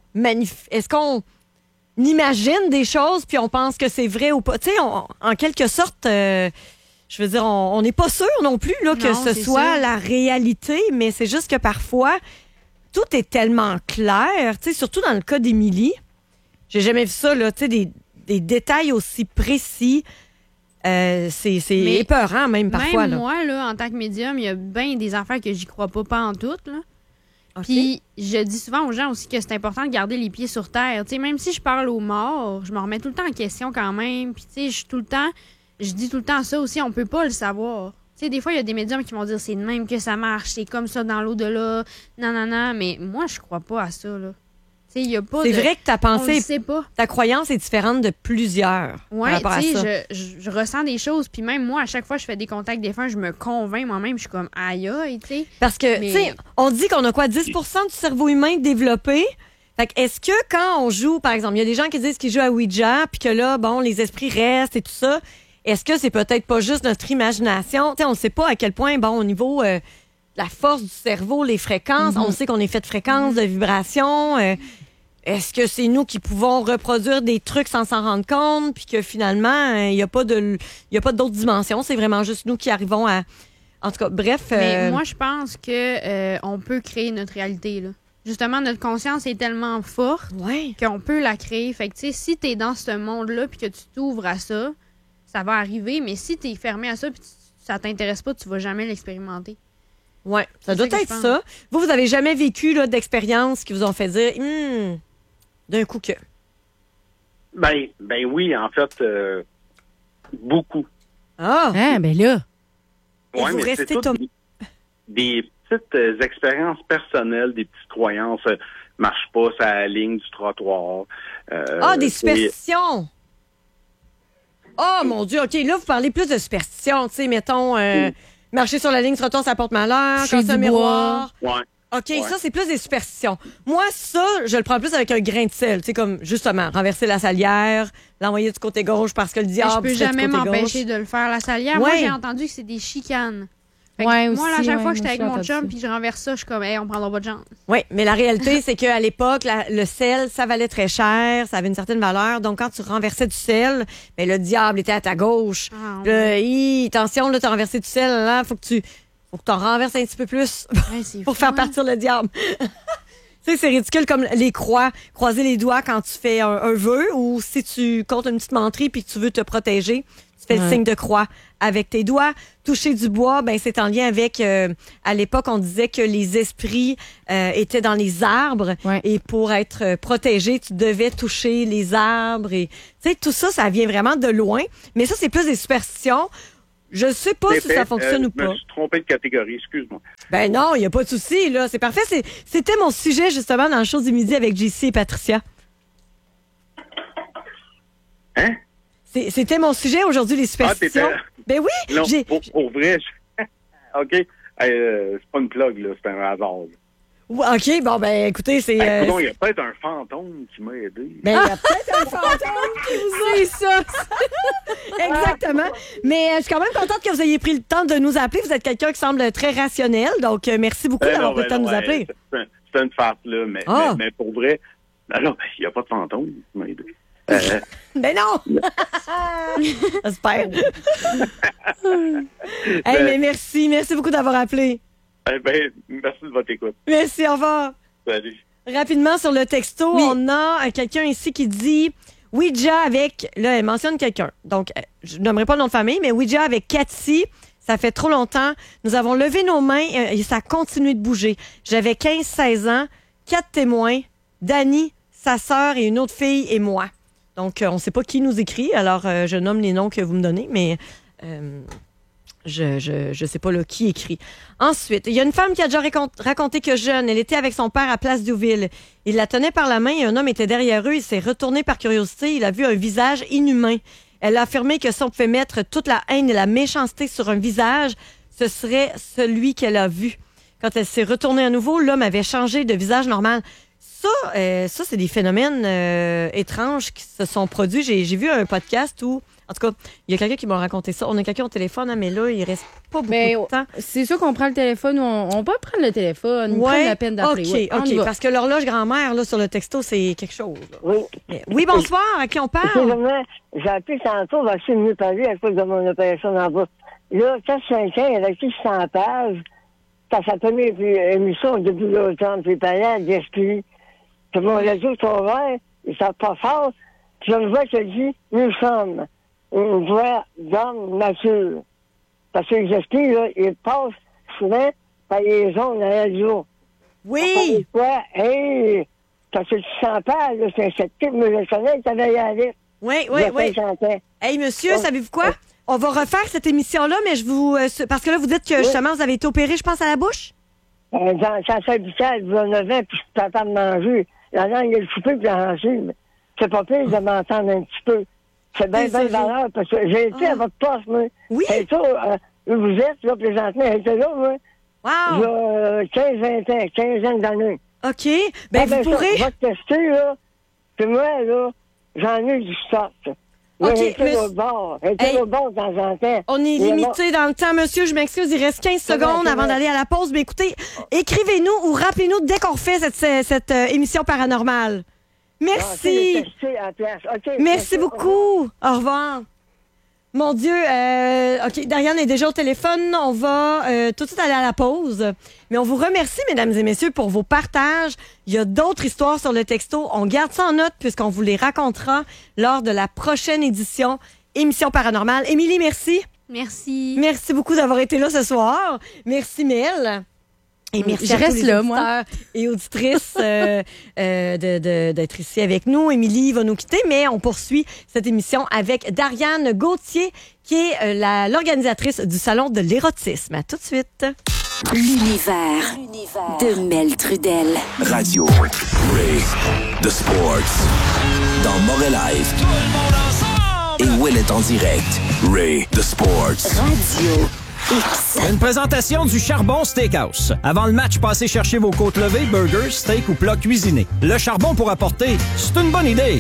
imagine des choses puis on pense que c'est vrai ou pas? Tu sais, en quelque sorte... je veux dire, on n'est pas sûr non plus là, que ce soit la réalité, mais c'est juste que parfois, tout est tellement clair, tu sais, surtout dans le cas d'Émilie. J'ai jamais vu ça, là, tu sais, des détails aussi précis. C'est épeurant même parfois. Même là. moi, là, en tant que médium, il y a bien des affaires que j'y crois pas en tout, là. Puis je dis souvent aux gens aussi que c'est important de garder les pieds sur terre. Tu sais, même si je parle aux morts, je me remets tout le temps en question quand même. Puis tu sais, je dis tout le temps ça aussi, on peut pas le savoir. Tu sais, des fois, il y a des médiums qui vont dire c'est de même que ça marche, c'est comme ça dans l'au-delà, nanana, mais moi, je crois pas à ça, là. Tu sais, il y a pas C'est vrai que ta pensée, on le sait pas. Ta croyance est différente de plusieurs ouais, par rapport à ça. Je ressens des choses, puis même moi, à chaque fois que je fais des contacts défunts, je me convainc moi-même, je suis comme aïe, tu sais. Parce que, tu sais, on dit qu'on a quoi, 10% du cerveau humain développé. Fait que est-ce que quand on joue, par exemple, il y a des gens qui disent qu'ils jouent à Ouija, puis que là, bon, les esprits restent et tout ça. Est-ce que c'est peut-être pas juste notre imagination? T'sais, on ne sait pas à quel point, bon, au niveau la force du cerveau, les fréquences, on sait qu'on est fait de fréquences, de vibrations. Est-ce que c'est nous qui pouvons reproduire des trucs sans s'en rendre compte, puis que finalement, il n'y a pas d'autres dimensions? C'est vraiment juste nous qui arrivons à... En tout cas, bref... Mais moi, je pense que on peut créer notre réalité, là. Justement, notre conscience est tellement forte qu'on peut la créer. Fait que, tu sais, si t'es dans ce monde-là puis que tu t'ouvres à ça, ça va arriver, mais si tu es fermé à ça et ça t'intéresse pas, tu vas jamais l'expérimenter. Oui, ça doit être ça. Vous avez jamais vécu là, d'expériences qui vous ont fait dire d'un coup que... Ben oui, en fait, beaucoup. Ah! Ben là! Oui, mais c'est tout des petites expériences personnelles, des petites croyances. Marche pas sur la ligne du trottoir. Des superstitions! Oh, mon Dieu, OK, là, vous parlez plus de superstition. Tu sais, mettons, marcher sur la ligne trottoir, ça porte malheur, casser un miroir. Ouais. OK, ça, c'est plus des superstitions. Moi, ça, je le prends plus avec un grain de sel. Tu sais, comme, justement, renverser la salière, l'envoyer du côté gauche parce que le diable... Je peux jamais m'empêcher de le faire, la salière. Moi, j'ai entendu que c'est des chicanes. Moi, à chaque fois que j'étais avec mon chum puis je renverse ça, je suis comme, on prendra pas de chance. Oui, mais la réalité, c'est qu'à l'époque, le sel, ça valait très cher, ça avait une certaine valeur. Donc, quand tu renversais du sel, ben, le diable était à ta gauche. Attention, là, tu as renversé du sel, là, faut que tu en renverses un petit peu plus pour faire partir le diable. Tu sais, c'est ridicule comme les croix, croiser les doigts quand tu fais un vœu ou si tu comptes une petite menterie puis que tu veux te protéger, tu fais le signe de croix avec tes doigts. Toucher du bois, ben c'est en lien avec, à l'époque, on disait que les esprits étaient dans les arbres et pour être protégé, tu devais toucher les arbres. Et tu sais, tout ça, ça vient vraiment de loin. Mais ça, c'est plus des superstitions. Je sais pas si ça fonctionne ou pas. Je me suis trompé de catégorie, excuse-moi. Ben non, il n'y a pas de souci, là. C'est parfait. C'était mon sujet, justement, dans le show du midi avec JC et Patricia. Hein? C'était mon sujet aujourd'hui, les superstitions. Ben oui! Non, pour vrai, OK. C'est pas une plug, là. C'est un hasard. OK, bon, ben écoutez, c'est... il y a peut-être un fantôme qui m'a aidé. Ben, il y a peut-être un fantôme qui vous aide. C'est ça. Exactement. Mais je suis quand même contente que vous ayez pris le temps de nous appeler. Vous êtes quelqu'un qui semble très rationnel, donc merci beaucoup d'avoir pris le temps de nous appeler. C'est une farce, là, mais pour vrai, alors, il n'y a pas de fantôme qui m'a aidé. Ben non! J'espère. Mais merci beaucoup d'avoir appelé. Merci de votre écoute. Merci, au revoir. Salut. Rapidement, sur le texto, on a quelqu'un ici qui dit Ouija avec... Là, elle mentionne quelqu'un. Donc, je nommerai pas le nom de famille, mais Ouija avec Cathy. Ça fait trop longtemps. Nous avons levé nos mains et ça a continué de bouger. J'avais 15-16 ans, 4 témoins, Dani, sa sœur et une autre fille et moi. Donc, on ne sait pas qui nous écrit, alors je nomme les noms que vous me donnez, mais je sais pas là, qui écrit. Ensuite, il y a une femme qui a déjà raconté que jeune, elle était avec son père à Place Diouville. Il la tenait par la main et un homme était derrière eux. Il s'est retourné par curiosité. Il a vu un visage inhumain. Elle a affirmé que si on pouvait mettre toute la haine et la méchanceté sur un visage, ce serait celui qu'elle a vu. Quand elle s'est retournée à nouveau, l'homme avait changé de visage normal. Ça, c'est des phénomènes étranges qui se sont produits. J'ai vu un podcast où, en tout cas, il y a quelqu'un qui m'a raconté ça. On a quelqu'un au téléphone, mais là, il reste pas beaucoup de temps. C'est sûr qu'on prend le téléphone ou on peut prendre le téléphone, prendre la peine d'appeler. OK, parce que l'horloge grand-mère, là, sur le texto, c'est quelque chose. Là. Oui, bonsoir, à qui on parle? J'ai appelé tantôt, je vais essayer de mieux parler à cause de mon opération dans le bas. Là, 4-5 ans, il a écrit 100 pages. Ça s'appelait émission depuis l'automne, puis parlant d'esprit. Puis mon radio est ouvert, ils savent pas fort. Puis j'ai une voix qui dit, nous sommes une voix d'homme mature. Parce que les esprits, là, ils passent souvent par les ondes de la radio. Oui! Parce que tu sens pas, là, c'est un sceptique, mais je connais, tu avais allé. Oui. Hey, monsieur, savez-vous quoi? On va refaire cette émission-là, mais je vous... parce que là, vous dites que, justement, vous avez été opéré, je pense, à la bouche? Dans le syndicat, il y a 9 ans, puis je suis capable de manger. La langue est le coupé, puis la rangée. C'est pas pire de m'entendre un petit peu. C'est bien valeur, parce que j'ai été à votre poste, moi. Oui? Et ça, vous êtes, là, présentement, j'étais là, moi. Wow! J'ai 15-20 ans, 15 ans d'années. OK. Ben, vous pourrez... Je vais te tester, là. Puis moi, là, j'en ai du stock. OK, mais... au bord de temps en temps. On est limité dans le temps, monsieur. Je m'excuse, il reste 15 secondes avant d'aller à la pause. Mais écoutez, écrivez-nous ou rappelez-nous dès qu'on refait cette émission paranormale. Merci. Merci beaucoup. Au revoir. Mon Dieu, OK, Dariane est déjà au téléphone. On va tout de suite aller à la pause. Mais on vous remercie, mesdames et messieurs, pour vos partages. Il y a d'autres histoires sur le texto. On garde ça en note puisqu'on vous les racontera lors de la prochaine édition Émission Paranormale. Émilie, merci. Merci. Merci beaucoup d'avoir été là ce soir. Merci, Mel. Et merci à tous les auditeurs et auditrices d'être ici avec nous. Émilie va nous quitter, mais on poursuit cette émission avec Dariane Gauthier, qui est l'organisatrice du Salon de l'érotisme. À tout de suite. L'univers de Mel Trudel. Radio Ray The Sports. Dans Morelive. Et Will est en direct. Ray The Sports. Radio X. Une présentation du Charbon Steakhouse. Avant le match, passez chercher vos côtes levées, burgers, steaks ou plats cuisinés. Le charbon pour apporter, c'est une bonne idée.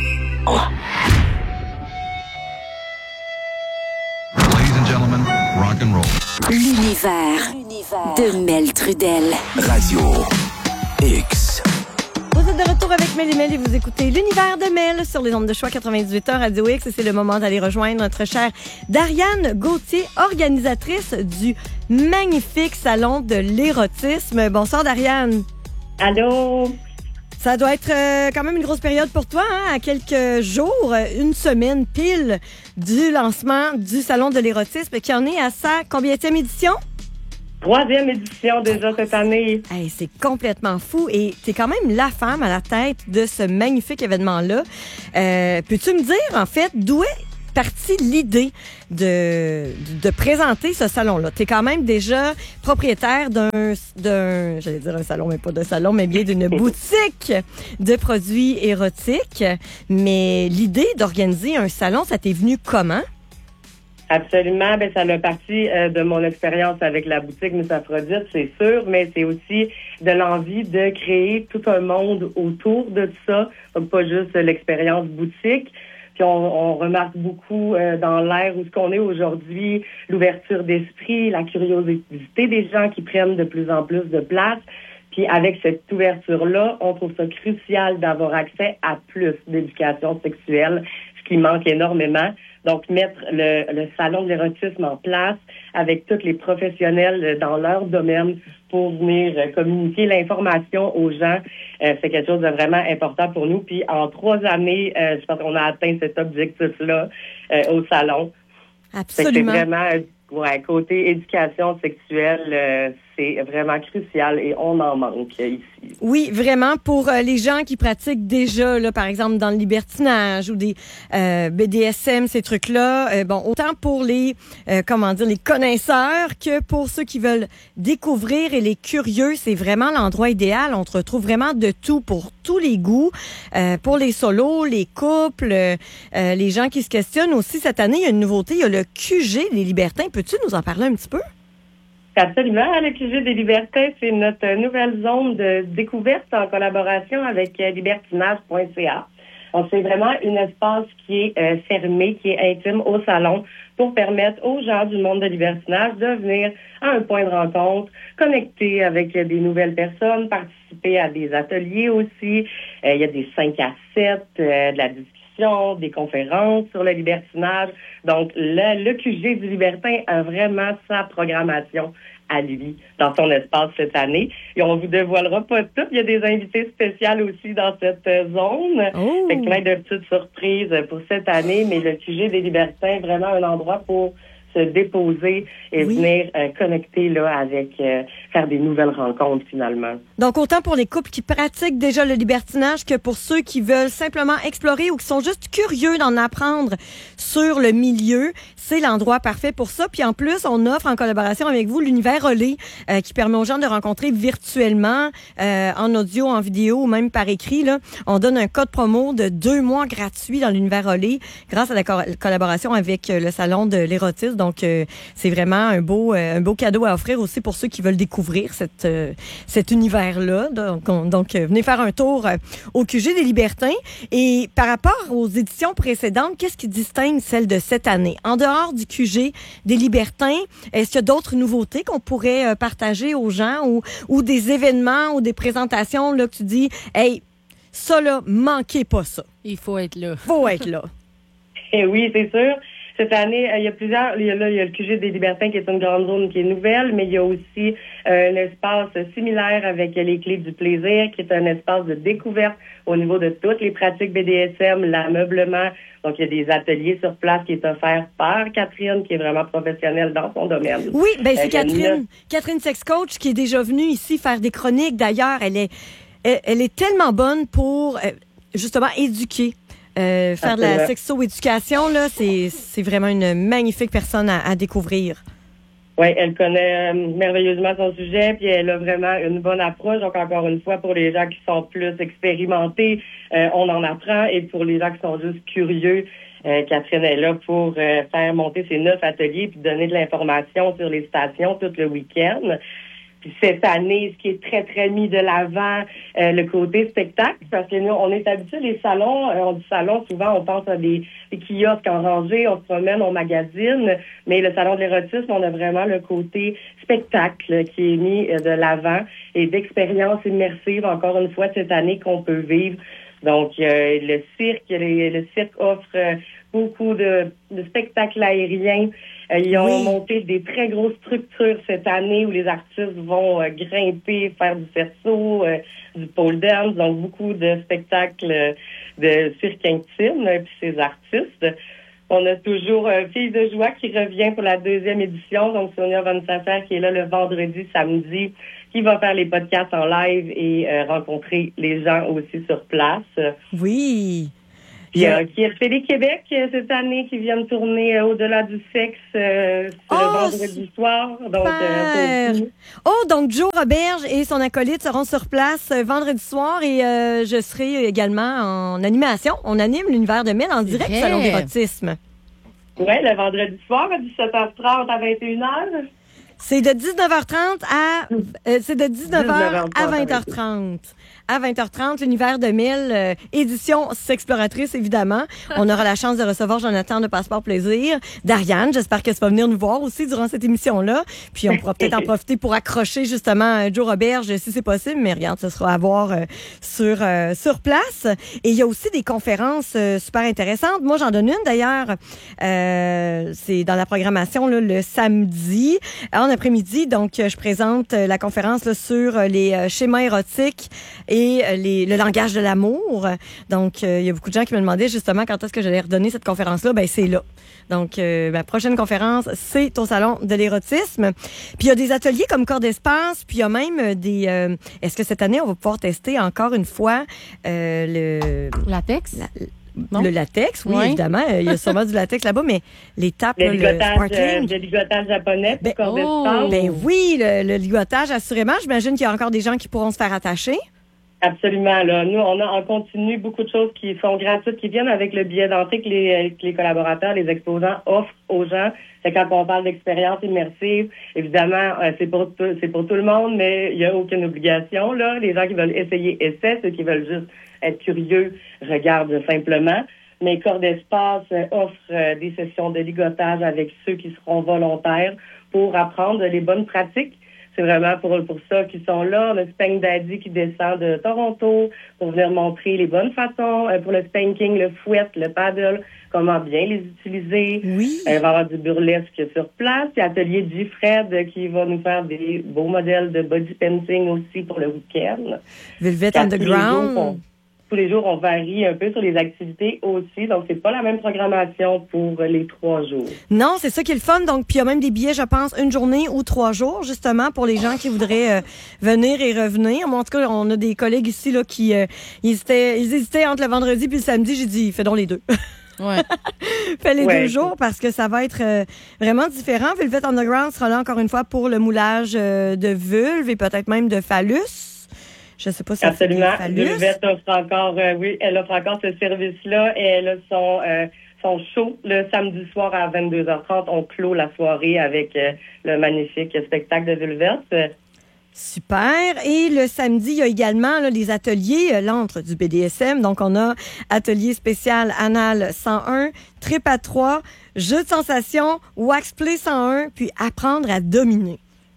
Ladies and gentlemen, rock and roll. L'univers de Mel Trudel. Radio X. Vous êtes de retour avec Mel et Mel et vous écoutez l'univers de Mel sur les ondes de choix 98.1 Radio X. Et c'est le moment d'aller rejoindre notre chère Dariane Gauthier, organisatrice du magnifique Salon de l'érotisme. Bonsoir, Dariane. Allô? Ça doit être quand même une grosse période pour toi, hein? À quelques jours, une semaine pile du lancement du Salon de l'érotisme qui en est à sa combienième édition? 3e édition déjà cette année. Hey, c'est complètement fou et t'es quand même la femme à la tête de ce magnifique événement-là. Peux-tu me dire, en fait, d'où est partie l'idée de présenter ce salon-là? T'es quand même déjà propriétaire d'un, j'allais dire un salon, mais pas de salon, mais bien d'une boutique de produits érotiques. Mais l'idée d'organiser un salon, ça t'est venu comment? Absolument. Ben, ça a parti de mon expérience avec la boutique Miss Aphrodite, c'est sûr, mais c'est aussi de l'envie de créer tout un monde autour de ça, pas juste l'expérience boutique. Puis on remarque beaucoup dans l'ère où ce qu'on est aujourd'hui, l'ouverture d'esprit, la curiosité des gens qui prennent de plus en plus de place. Puis avec cette ouverture-là, on trouve ça crucial d'avoir accès à plus d'éducation sexuelle, ce qui manque énormément. Donc, mettre le salon de l'érotisme en place avec tous les professionnels dans leur domaine pour venir communiquer l'information aux gens, c'est quelque chose de vraiment important pour nous. Puis, en 3 années, je pense qu'on a atteint cet objectif-là au salon. Absolument. C'est vraiment, côté éducation sexuelle, c'est vraiment crucial et on en manque ici. Oui, vraiment, pour les gens qui pratiquent déjà, là, par exemple, dans le libertinage ou des BDSM, ces trucs-là, bon, autant pour les, les connaisseurs que pour ceux qui veulent découvrir et les curieux, c'est vraiment l'endroit idéal. On retrouve vraiment de tout pour tous les goûts, pour les solos, les couples, les gens qui se questionnent aussi. Cette année, il y a une nouveauté, il y a le QG des Libertins. Peux-tu nous en parler un petit peu? Absolument. Le QG des Libertins, c'est notre nouvelle zone de découverte en collaboration avec libertinage.ca. Donc, c'est vraiment un espace qui est fermé, qui est intime au salon pour permettre aux gens du monde de libertinage de venir à un point de rencontre, connecter avec des nouvelles personnes, participer à des ateliers aussi. Il y a des 5 à 7, de la discussion, des conférences sur le libertinage. Donc, le QG du Libertin a vraiment sa programmation à lui dans son espace cette année. Et on vous dévoilera pas tout. Il y a des invités spéciaux aussi dans cette zone. Oh. Fait que plein de petites surprises pour cette année. Mais le QG des Libertins, vraiment un endroit pour se déposer et venir connecter là avec faire des nouvelles rencontres finalement. Donc autant pour les couples qui pratiquent déjà le libertinage que pour ceux qui veulent simplement explorer ou qui sont juste curieux d'en apprendre sur le milieu, c'est l'endroit parfait pour ça. Puis en plus, on offre en collaboration avec vous l'univers Relais qui permet aux gens de rencontrer virtuellement en audio, en vidéo ou même par écrit là. On donne un code promo de 2 mois gratuit dans l'univers Relais grâce à la collaboration avec le salon de l'érotisme. Donc, c'est vraiment un beau cadeau à offrir aussi pour ceux qui veulent découvrir cet univers-là. Donc, venez faire un tour au QG des Libertins. Et par rapport aux éditions précédentes, qu'est-ce qui distingue celle de cette année? En dehors du QG des Libertins, est-ce qu'il y a d'autres nouveautés qu'on pourrait partager aux gens ou des événements ou des présentations là, que tu dis, hey, ça là, manquez pas ça. Il faut être là. Faut être là. Et oui, c'est sûr. Cette année, il y a plusieurs. Il y a le QG des Libertins qui est une grande zone qui est nouvelle, mais il y a aussi un espace similaire avec les Clés du plaisir, qui est un espace de découverte au niveau de toutes les pratiques BDSM, l'ameublement. Donc, il y a des ateliers sur place qui est offert par Catherine, qui est vraiment professionnelle dans son domaine. Oui, ben c'est Catherine Sex Coach qui est déjà venue ici faire des chroniques. D'ailleurs, elle est tellement bonne pour justement éduquer. Faire de la sexo-éducation, là, c'est vraiment une magnifique personne à découvrir. Oui, elle connaît merveilleusement son sujet, puis elle a vraiment une bonne approche. Donc, encore une fois, pour les gens qui sont plus expérimentés, on en apprend. Et pour les gens qui sont juste curieux, Catherine est là pour faire monter ses 9 ateliers puis donner de l'information sur les stations tout le week-end. Puis cette année, ce qui est très, très mis de l'avant, le côté spectacle, parce que nous, on est habitué les salons, on dit salon, souvent on pense à des kiosques en rangée, on se promène, on magasine, mais le salon de l'érotisme, on a vraiment le côté spectacle qui est mis de l'avant et d'expérience immersive, encore une fois, cette année qu'on peut vivre. Donc, le cirque offre beaucoup de spectacles aériens. Ils ont monté des très grosses structures cette année où les artistes vont grimper, faire du cerceau, du pole dance, donc beaucoup de spectacles de cirque intime, puis ces artistes. On a toujours Fille de joie qui revient pour la 2e édition, donc Sonia Van Saffer qui est là le vendredi, samedi, qui va faire les podcasts en live et rencontrer les gens aussi sur place. Oui. Puis, qui a fait les Québec cette année, qui viennent tourner Au-delà du sexe le vendredi soir. Donc, donc Joe Roberge et son acolyte seront sur place vendredi soir et je serai également en animation. On anime l'univers de Mel en direct Salon d'érotisme. Oui, le vendredi soir à 17h30 à 21h. C'est de 19h30 à 20h30. À 20h30, l'univers de Mel, édition sexploratrice, évidemment. On aura la chance de recevoir Jonathan de Passeport Plaisir. D'Ariane, j'espère que tu vas venir nous voir aussi durant cette émission-là. Puis on pourra peut-être en profiter pour accrocher justement Joe Roberge si c'est possible. Mais regarde, ce sera à voir sur place. Et il y a aussi des conférences super intéressantes. Moi, j'en donne une d'ailleurs. C'est dans la programmation là, le samedi en après-midi. Donc, je présente la conférence là, sur les schémas érotiques et le langage de l'amour. Donc, il y a beaucoup de gens qui me demandaient justement quand est-ce que j'allais redonner cette conférence-là. Ben, c'est là. Donc, ma prochaine conférence, c'est au Salon de l'érotisme. Puis, il y a des ateliers comme Corps d'espace, puis il y a même des... est-ce que cette année, on va pouvoir tester encore une fois le... Latex? Le latex, oui, évidemment. Il y a sûrement du latex là-bas, mais l'étape, le ligotage japonais pour corps d'espace. Ben oui, le ligotage, assurément. J'imagine qu'il y a encore des gens qui pourront se faire attacher. Absolument. Là. Nous, on a en continu beaucoup de choses qui sont gratuites, qui viennent avec le billet d'entrée que les collaborateurs, les exposants offrent aux gens. C'est quand on parle d'expérience immersive, évidemment, c'est pour tout le monde, mais il n'y a aucune obligation. Là. Les gens qui veulent essayer, essaient. Ceux qui veulent juste être curieux, regardent simplement. Mais Corps d'espace offre des sessions de ligotage avec ceux qui seront volontaires pour apprendre les bonnes pratiques. C'est vraiment pour ça qu'ils sont là. Le Spank Daddy qui descend de Toronto pour venir montrer les bonnes façons. Pour le spanking, le fouet, le paddle, comment bien les utiliser. Oui. Il va y avoir du burlesque sur place. Il y a Atelier G-Fred qui va nous faire des beaux modèles de body painting aussi pour le week-end. Velvet Underground. Tous les jours, on varie un peu sur les activités aussi. Donc, c'est pas la même programmation pour les 3 jours. Non, c'est ça qui est le fun. Donc, puis il y a même des billets, je pense, 1 journée ou 3 jours, justement, pour les gens qui voudraient venir et revenir. Moi, en tout cas, on a des collègues ici là qui ils hésitaient entre le vendredi puis le samedi. J'ai dit, fais donc les deux. Ouais. Fais les 2 jours parce que ça va être vraiment différent. Velvet Underground sera là encore une fois pour le moulage de vulve et peut-être même de phallus. Je sais pas si absolument. Velvet offre encore, elle offre encore ce service-là et elle a son show le samedi soir à 22h30. On clôt la soirée avec le magnifique spectacle de Velvet. Super. Et le samedi, il y a également là, les ateliers, l'antre du BDSM. Donc, on a atelier spécial anal 101, trip à 3, jeu de sensation, wax play 101, puis apprendre à dominer.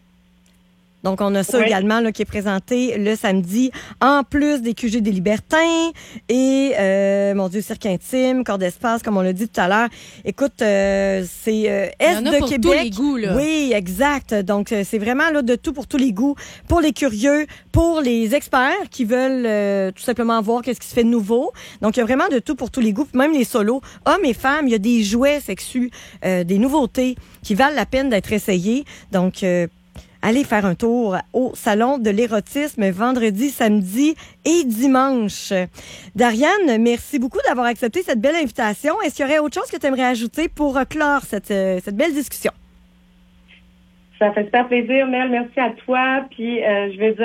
Donc, on a ça également là, qui est présenté le samedi, en plus des QG des Libertins et, mon Dieu, cirque intime, corps d'espace, comme on l'a dit tout à l'heure. Écoute, c'est Est de pour Québec. Tous les goûts, là. Oui, exact. Donc, c'est vraiment là de tout pour tous les goûts, pour les curieux, pour les experts qui veulent tout simplement voir qu'est-ce qui se fait de nouveau. Donc, il y a vraiment de tout pour tous les goûts, même les solos. Hommes et femmes, il y a des jouets sexus, des nouveautés qui valent la peine d'être essayés. Donc, allez faire un tour au Salon de l'érotisme vendredi, samedi et dimanche. Dariane, merci beaucoup d'avoir accepté cette belle invitation. Est-ce qu'il y aurait autre chose que tu aimerais ajouter pour clore cette belle discussion? Ça fait super plaisir, Mel. Merci à toi. Puis, je veux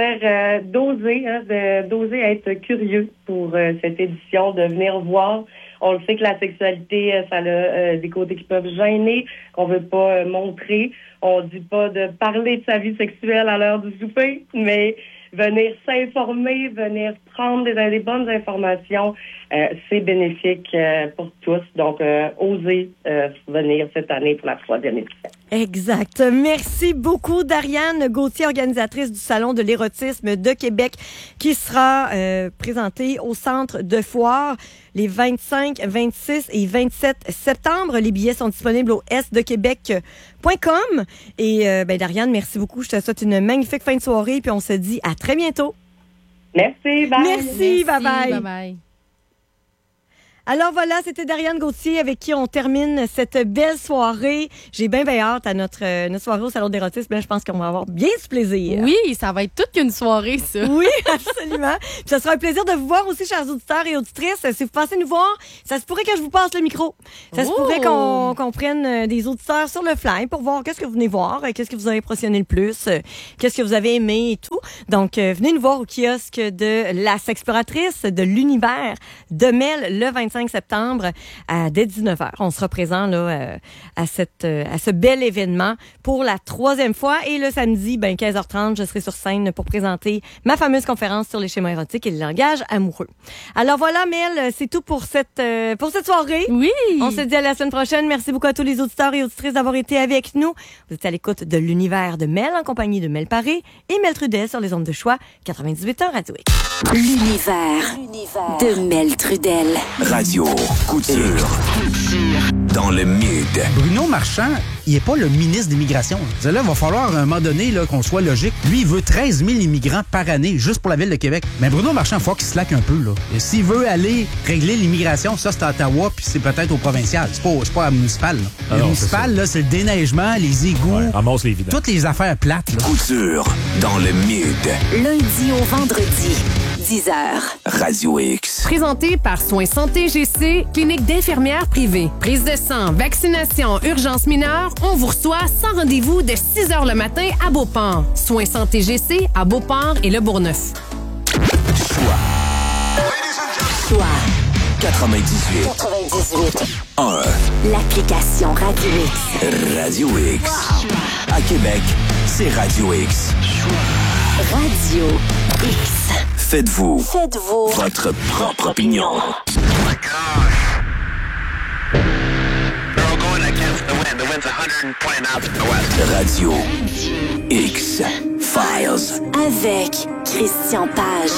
dire, d'oser être curieux pour cette édition, de venir voir. On le sait que la sexualité, ça a des côtés qui peuvent gêner, qu'on veut pas montrer. On dit pas de parler de sa vie sexuelle à l'heure du souper, mais venir s'informer, venir prendre des bonnes informations, c'est bénéfique pour tous. Donc, osez venir cette année pour la 3e édition. Exact. Merci beaucoup, Dariane Gauthier, organisatrice du Salon de l'érotisme de Québec, qui sera présenté au Centre de foire les 25, 26 et 27 septembre. Les billets sont disponibles au sdequebec.com. Et Dariane, merci beaucoup. Je te souhaite une magnifique fin de soirée, puis on se dit à très bientôt. Merci, bye. Merci, bye-bye. Bye-bye. Alors voilà, c'était Dariane Gauthier avec qui on termine cette belle soirée. J'ai bien hâte à notre soirée au Salon d'érotisme. Je pense qu'on va avoir bien du plaisir. Oui, ça va être toute une soirée, ça. Oui, absolument. Puis ça sera un plaisir de vous voir aussi, chers auditeurs et auditrices. Si vous pensez nous voir, ça se pourrait que je vous passe le micro. Ça se pourrait qu'on prenne des auditeurs sur le fly pour voir qu'est-ce que vous venez voir, qu'est-ce que vous avez impressionné le plus, qu'est-ce que vous avez aimé et tout. Donc, venez nous voir au kiosque de la Sexploratrice de l'Univers de Mel le 25 septembre dès 19h. On sera présent là à ce bel événement pour la 3e fois. Et le samedi, 15h30, je serai sur scène pour présenter ma fameuse conférence sur les schémas érotiques et le langage amoureux. Alors voilà, Mel, c'est tout pour cette soirée. Oui. On se dit à la semaine prochaine. Merci beaucoup à tous les auditeurs et auditrices d'avoir été avec nous. Vous êtes à l'écoute de l'Univers de Mel en compagnie de Mel Paré et Mel Trudel sur les ondes de choix 98.1 Radio X. L'Univers de Mel Trudel. Radio Couture. Dans le mid. Bruno Marchand, il n'est pas le ministre de l'Immigration. Là, il va falloir à un moment donné là, qu'on soit logique. Lui, il veut 13 000 immigrants par année juste pour la ville de Québec. Mais Bruno Marchand, il faut qu'il slack un peu. Là. Et s'il veut aller régler l'immigration, ça, c'est à Ottawa, puis c'est peut-être au provincial. C'est pas à municipal. Là. Le municipal, là, c'est le déneigement, les égouts, ramasse les vidanges. toutes les affaires plates. Là. Couture. Dans le mid. Lundi au vendredi, 10h. Radio X. Présenté par Soins Santé GC, clinique d'infirmières privée. Prise de sang, vaccination, urgence mineure, on vous reçoit sans rendez-vous de 6h le matin à Beauport. Soins Santé GC à Beauport et Le Bourgneuf. Choix 98. 1. L'application Radio X. Radio X. À Québec, c'est Radio X. Radio X. Faites-vous votre propre opinion. Radio X Files. Avec Christian Page.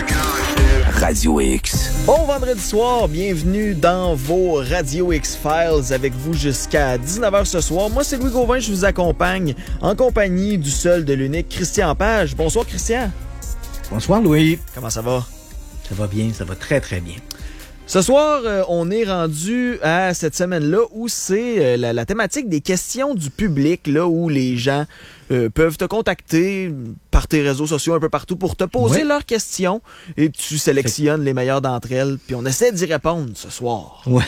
Radio X. Bon vendredi soir, bienvenue dans vos Radio X-Files avec vous jusqu'à 19h ce soir. Moi, c'est Louis Gauvin, je vous accompagne en compagnie du seul, de l'unique Christian Page. Bonsoir, Christian. Bonsoir, Louis. Comment ça va? Ça va bien, ça va très, très bien. Ce soir, on est rendu à cette semaine-là où c'est la thématique des questions du public, là où les gens peuvent te contacter par tes réseaux sociaux un peu partout pour te poser leurs questions et tu sélectionnes les meilleures d'entre elles puis on essaie d'y répondre ce soir. Ouais.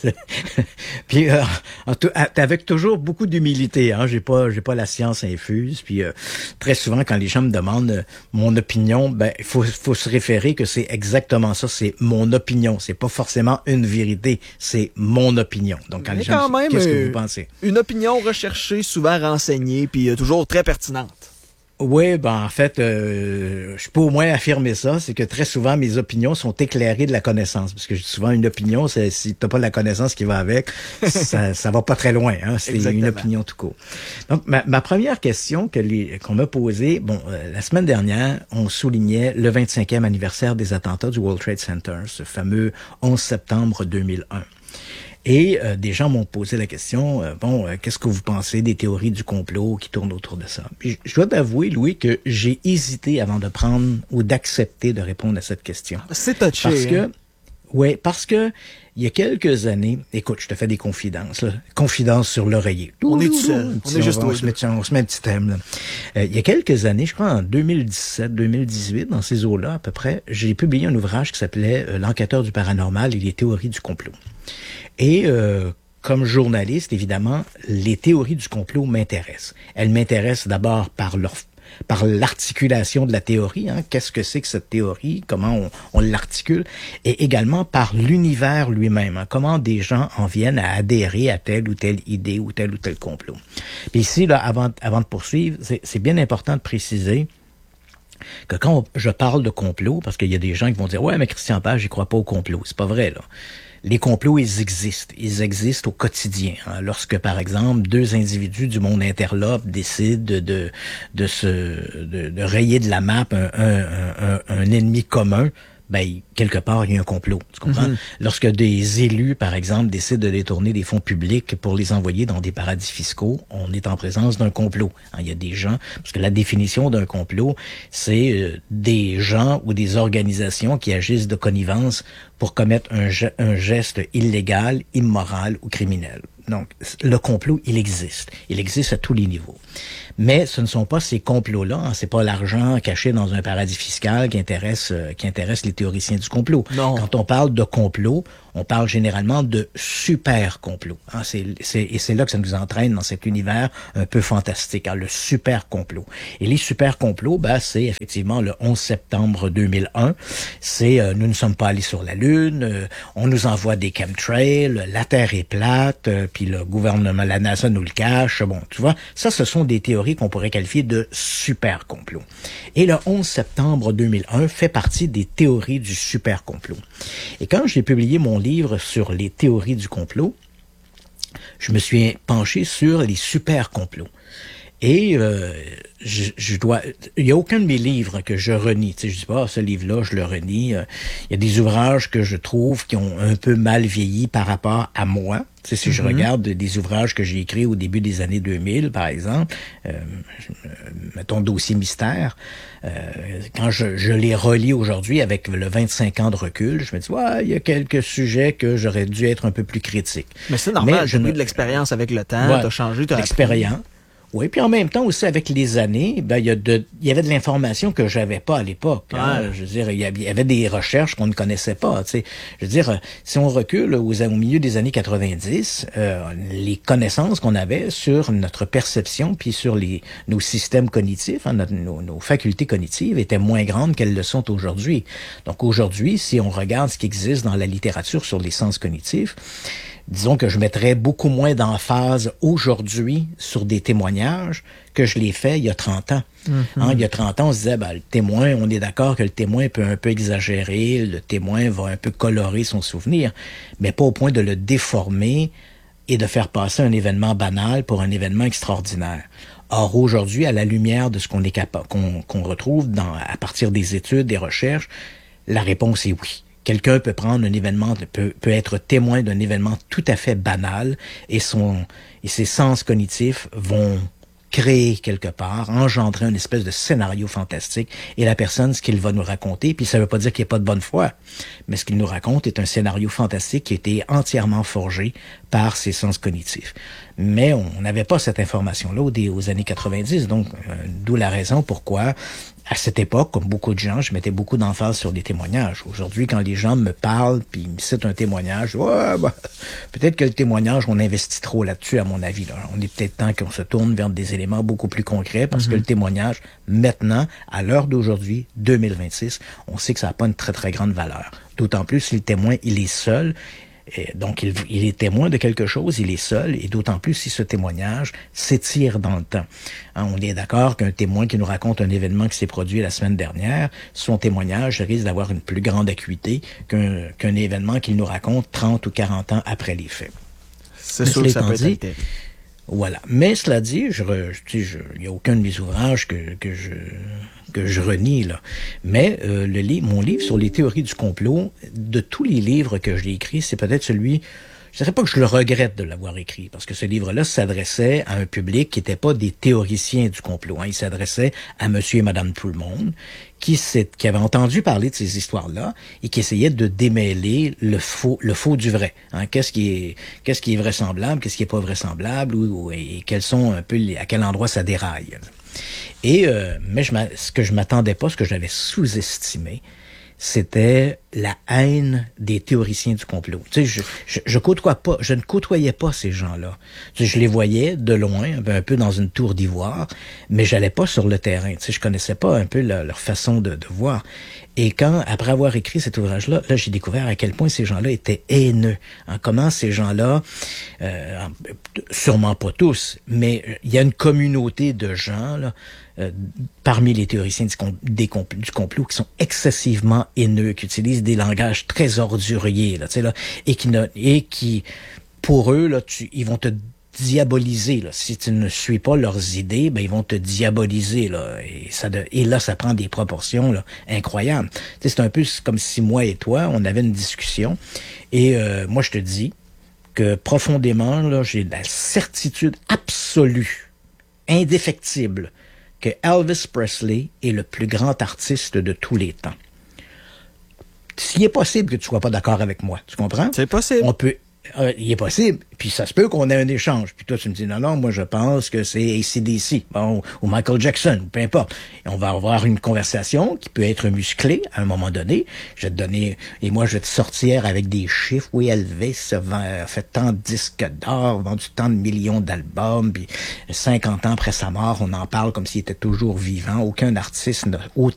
Puis avec toujours beaucoup d'humilité, hein, j'ai pas la science infuse puis très souvent quand les gens me demandent mon opinion, il faut se référer que c'est exactement ça, c'est mon opinion, c'est pas forcément une vérité, c'est mon opinion. Donc quand les gens me disent, qu'est-ce que vous pensez? Une opinion recherchée, souvent renseignée puis toujours très pertinente. Oui, en fait, je peux au moins affirmer ça, c'est que très souvent, mes opinions sont éclairées de la connaissance. Parce que j'ai souvent une opinion, c'est si t'as pas la connaissance qui va avec, ça va pas très loin, hein. C'est une opinion tout court. Donc, ma première question qu'on m'a posée, la semaine dernière, on soulignait le 25e anniversaire des attentats du World Trade Center, ce fameux 11 septembre 2001. Et des gens m'ont posé la question, qu'est-ce que vous pensez des théories du complot qui tournent autour de ça? Puis je dois t'avouer, Louis, que j'ai hésité avant de prendre ou d'accepter de répondre à cette question. C'est touché. Parce que il y a quelques années, écoute, je te fais des confidences, là. Confidences sur l'oreiller. On est tout seul. On est juste on se met un petit thème, là. Il y a quelques années, je crois en 2017, 2018, dans ces eaux-là à peu près, j'ai publié un ouvrage qui s'appelait L'enquêteur du paranormal et les théories du complot. Et comme journaliste, évidemment, les théories du complot m'intéressent. Elles m'intéressent d'abord par l'articulation de la théorie, hein. Qu'est-ce que c'est que cette théorie? Comment on l'articule? Et également par l'univers lui-même, hein. Comment des gens en viennent à adhérer à telle ou telle idée ou tel complot. Puis ici, là, avant de poursuivre, c'est bien important de préciser que quand je parle de complot, parce qu'il y a des gens qui vont dire « Ouais, mais Christian Page, j'y crois pas au complot. » C'est pas vrai, là. Les complots, ils existent. Ils existent au quotidien. Hein. Lorsque, par exemple, deux individus du monde interlope décident de rayer de la map un ennemi commun, ben, quelque part, il y a un complot. Tu comprends? Lorsque des élus, par exemple, décident de détourner des fonds publics pour les envoyer dans des paradis fiscaux, on est en présence d'un complot. Hein, il y a des gens, parce que la définition d'un complot, c'est des gens ou des organisations qui agissent de connivence pour commettre un geste illégal, immoral ou criminel. Donc, le complot, il existe. Il existe à tous les niveaux. Mais ce ne sont pas ces complots-là, hein, c'est pas l'argent caché dans un paradis fiscal qui intéresse les théoriciens du complot. Non. Quand on parle de complot, on parle généralement de super complot. Hein, et c'est là que ça nous entraîne dans cet univers un peu fantastique, hein, le super complot. Et les super complots, ben, c'est effectivement le 11 septembre 2001. C'est nous ne sommes pas allés sur la Lune, on nous envoie des chemtrails, la Terre est plate, puis le gouvernement, la NASA nous le cache. Bon, tu vois, ça, ce sont des théories qu'on pourrait qualifier de super complot. Et le 11 septembre 2001 fait partie des théories du super complot. Et quand j'ai publié mon livre sur les théories du complot, je me suis penché sur les super complots. Et il y a aucun de mes livres que je renie. Tu sais, je dis pas, ce livre-là, je le renie. Il y a des ouvrages que je trouve qui ont un peu mal vieilli par rapport à moi. Tu sais, si je regarde des ouvrages que j'ai écrits au début des années 2000, par exemple, mettons Dossier mystère, quand je les relis aujourd'hui avec le 25 ans de recul, je me dis, ouais, il y a quelques sujets que j'aurais dû être un peu plus critique. Mais c'est normal, j'ai eu de l'expérience avec le temps, t'as changé, t'as l'expérience. Oui, puis en même temps aussi avec les années, ben il y avait de l'information que j'avais pas à l'époque. Hein. Je veux dire, il y avait des recherches qu'on ne connaissait pas. Tu sais, je veux dire, si on recule au milieu des années 90, les connaissances qu'on avait sur notre perception puis sur nos systèmes cognitifs, hein, nos facultés cognitives étaient moins grandes qu'elles le sont aujourd'hui. Donc aujourd'hui, si on regarde ce qui existe dans la littérature sur les sens cognitifs, disons que je mettrais beaucoup moins d'emphase aujourd'hui sur des témoignages que je l'ai fait il y a 30 ans. Hein, il y a 30 ans, on se disait, ben, le témoin, on est d'accord que le témoin peut un peu exagérer, le témoin va un peu colorer son souvenir, mais pas au point de le déformer et de faire passer un événement banal pour un événement extraordinaire. Or, aujourd'hui, à la lumière de ce qu'on est capable, qu'on retrouve à partir des études, des recherches, la réponse est oui. Quelqu'un peut prendre un événement, peut être témoin d'un événement tout à fait banal et ses sens cognitifs vont créer quelque part, engendrer une espèce de scénario fantastique et la personne, ce qu'il va nous raconter, puis ça veut pas dire qu'il n'y a pas de bonne foi, mais ce qu'il nous raconte est un scénario fantastique qui a été entièrement forgé par ses sens cognitifs. Mais on n'avait pas cette information-là aux années 90, donc d'où la raison pourquoi à cette époque, comme beaucoup de gens, je mettais beaucoup d'emphase sur les témoignages. Aujourd'hui, quand les gens me parlent puis ils me citent un témoignage, ouais, bah, peut-être que le témoignage, on investit trop là-dessus, à mon avis. Là. On est peut-être temps qu'on se tourne vers des éléments beaucoup plus concrets parce que le témoignage, maintenant, à l'heure d'aujourd'hui, 2026, on sait que ça n'a pas une très, très grande valeur. D'autant plus si le témoin, il est seul. Et donc, il est témoin de quelque chose, il est seul, et d'autant plus si ce témoignage s'étire dans le temps. Hein, on est d'accord qu'un témoin qui nous raconte un événement qui s'est produit la semaine dernière, son témoignage risque d'avoir une plus grande acuité qu'un événement qu'il nous raconte 30 ou 40 ans après les faits. C'est sûr que ça peut être altéré. Voilà. Mais cela dit, il n'y a aucun de mes ouvrages que je renie, là. Mais mon livre sur les théories du complot, de tous les livres que j'ai écrits, c'est peut-être celui... Je dirais pas que je le regrette de l'avoir écrit, parce que ce livre-là s'adressait à un public qui n'était pas des théoriciens du complot. Hein. Il s'adressait à monsieur et madame tout le monde, qui avait entendu parler de ces histoires-là et qui essayait de démêler le faux du vrai. Hein. Qu'est-ce qui est vraisemblable, qu'est-ce qui est pas vraisemblable, et quels sont un peu à quel endroit ça déraille. Et mais ce que je m'attendais pas, ce que j'avais sous-estimé, c'était la haine des théoriciens du complot. Tu sais, je ne côtoyais pas ces gens-là. Tu sais, je les voyais de loin, un peu dans une tour d'ivoire, mais j'allais pas sur le terrain. Tu sais, je connaissais pas un peu leur façon de voir. Et après avoir écrit cet ouvrage-là, là, j'ai découvert à quel point ces gens-là étaient haineux. Comment ces gens-là, sûrement pas tous, mais il y a une communauté de gens là, parmi les théoriciens du complot qui sont excessivement haineux, qui utilisent des langages très orduriers, là, tu sais, là, et qui, pour eux, là, ils vont te diaboliser, là. Si tu ne suis pas leurs idées, ben ils vont te diaboliser, là. Et là, ça prend des proportions là, incroyables. Tu sais, c'est un peu comme si moi et toi, on avait une discussion. Et moi, je te dis que profondément, là, j'ai la certitude absolue, indéfectible, que Elvis Presley est le plus grand artiste de tous les temps. S'il est possible que tu sois pas d'accord avec moi, tu comprends? C'est possible. Il est possible, puis ça se peut qu'on ait un échange. Puis toi, tu me dis, non, moi, je pense que c'est AC/DC, bon, ou Michael Jackson, peu importe. Et on va avoir une conversation qui peut être musclée à un moment donné. Je vais te donner, et moi, je vais te sortir avec des chiffres. Oui, Elvis a fait tant de disques d'or, vendu tant de millions d'albums, puis 50 ans après sa mort, on en parle comme s'il était toujours vivant. Aucun artiste n'a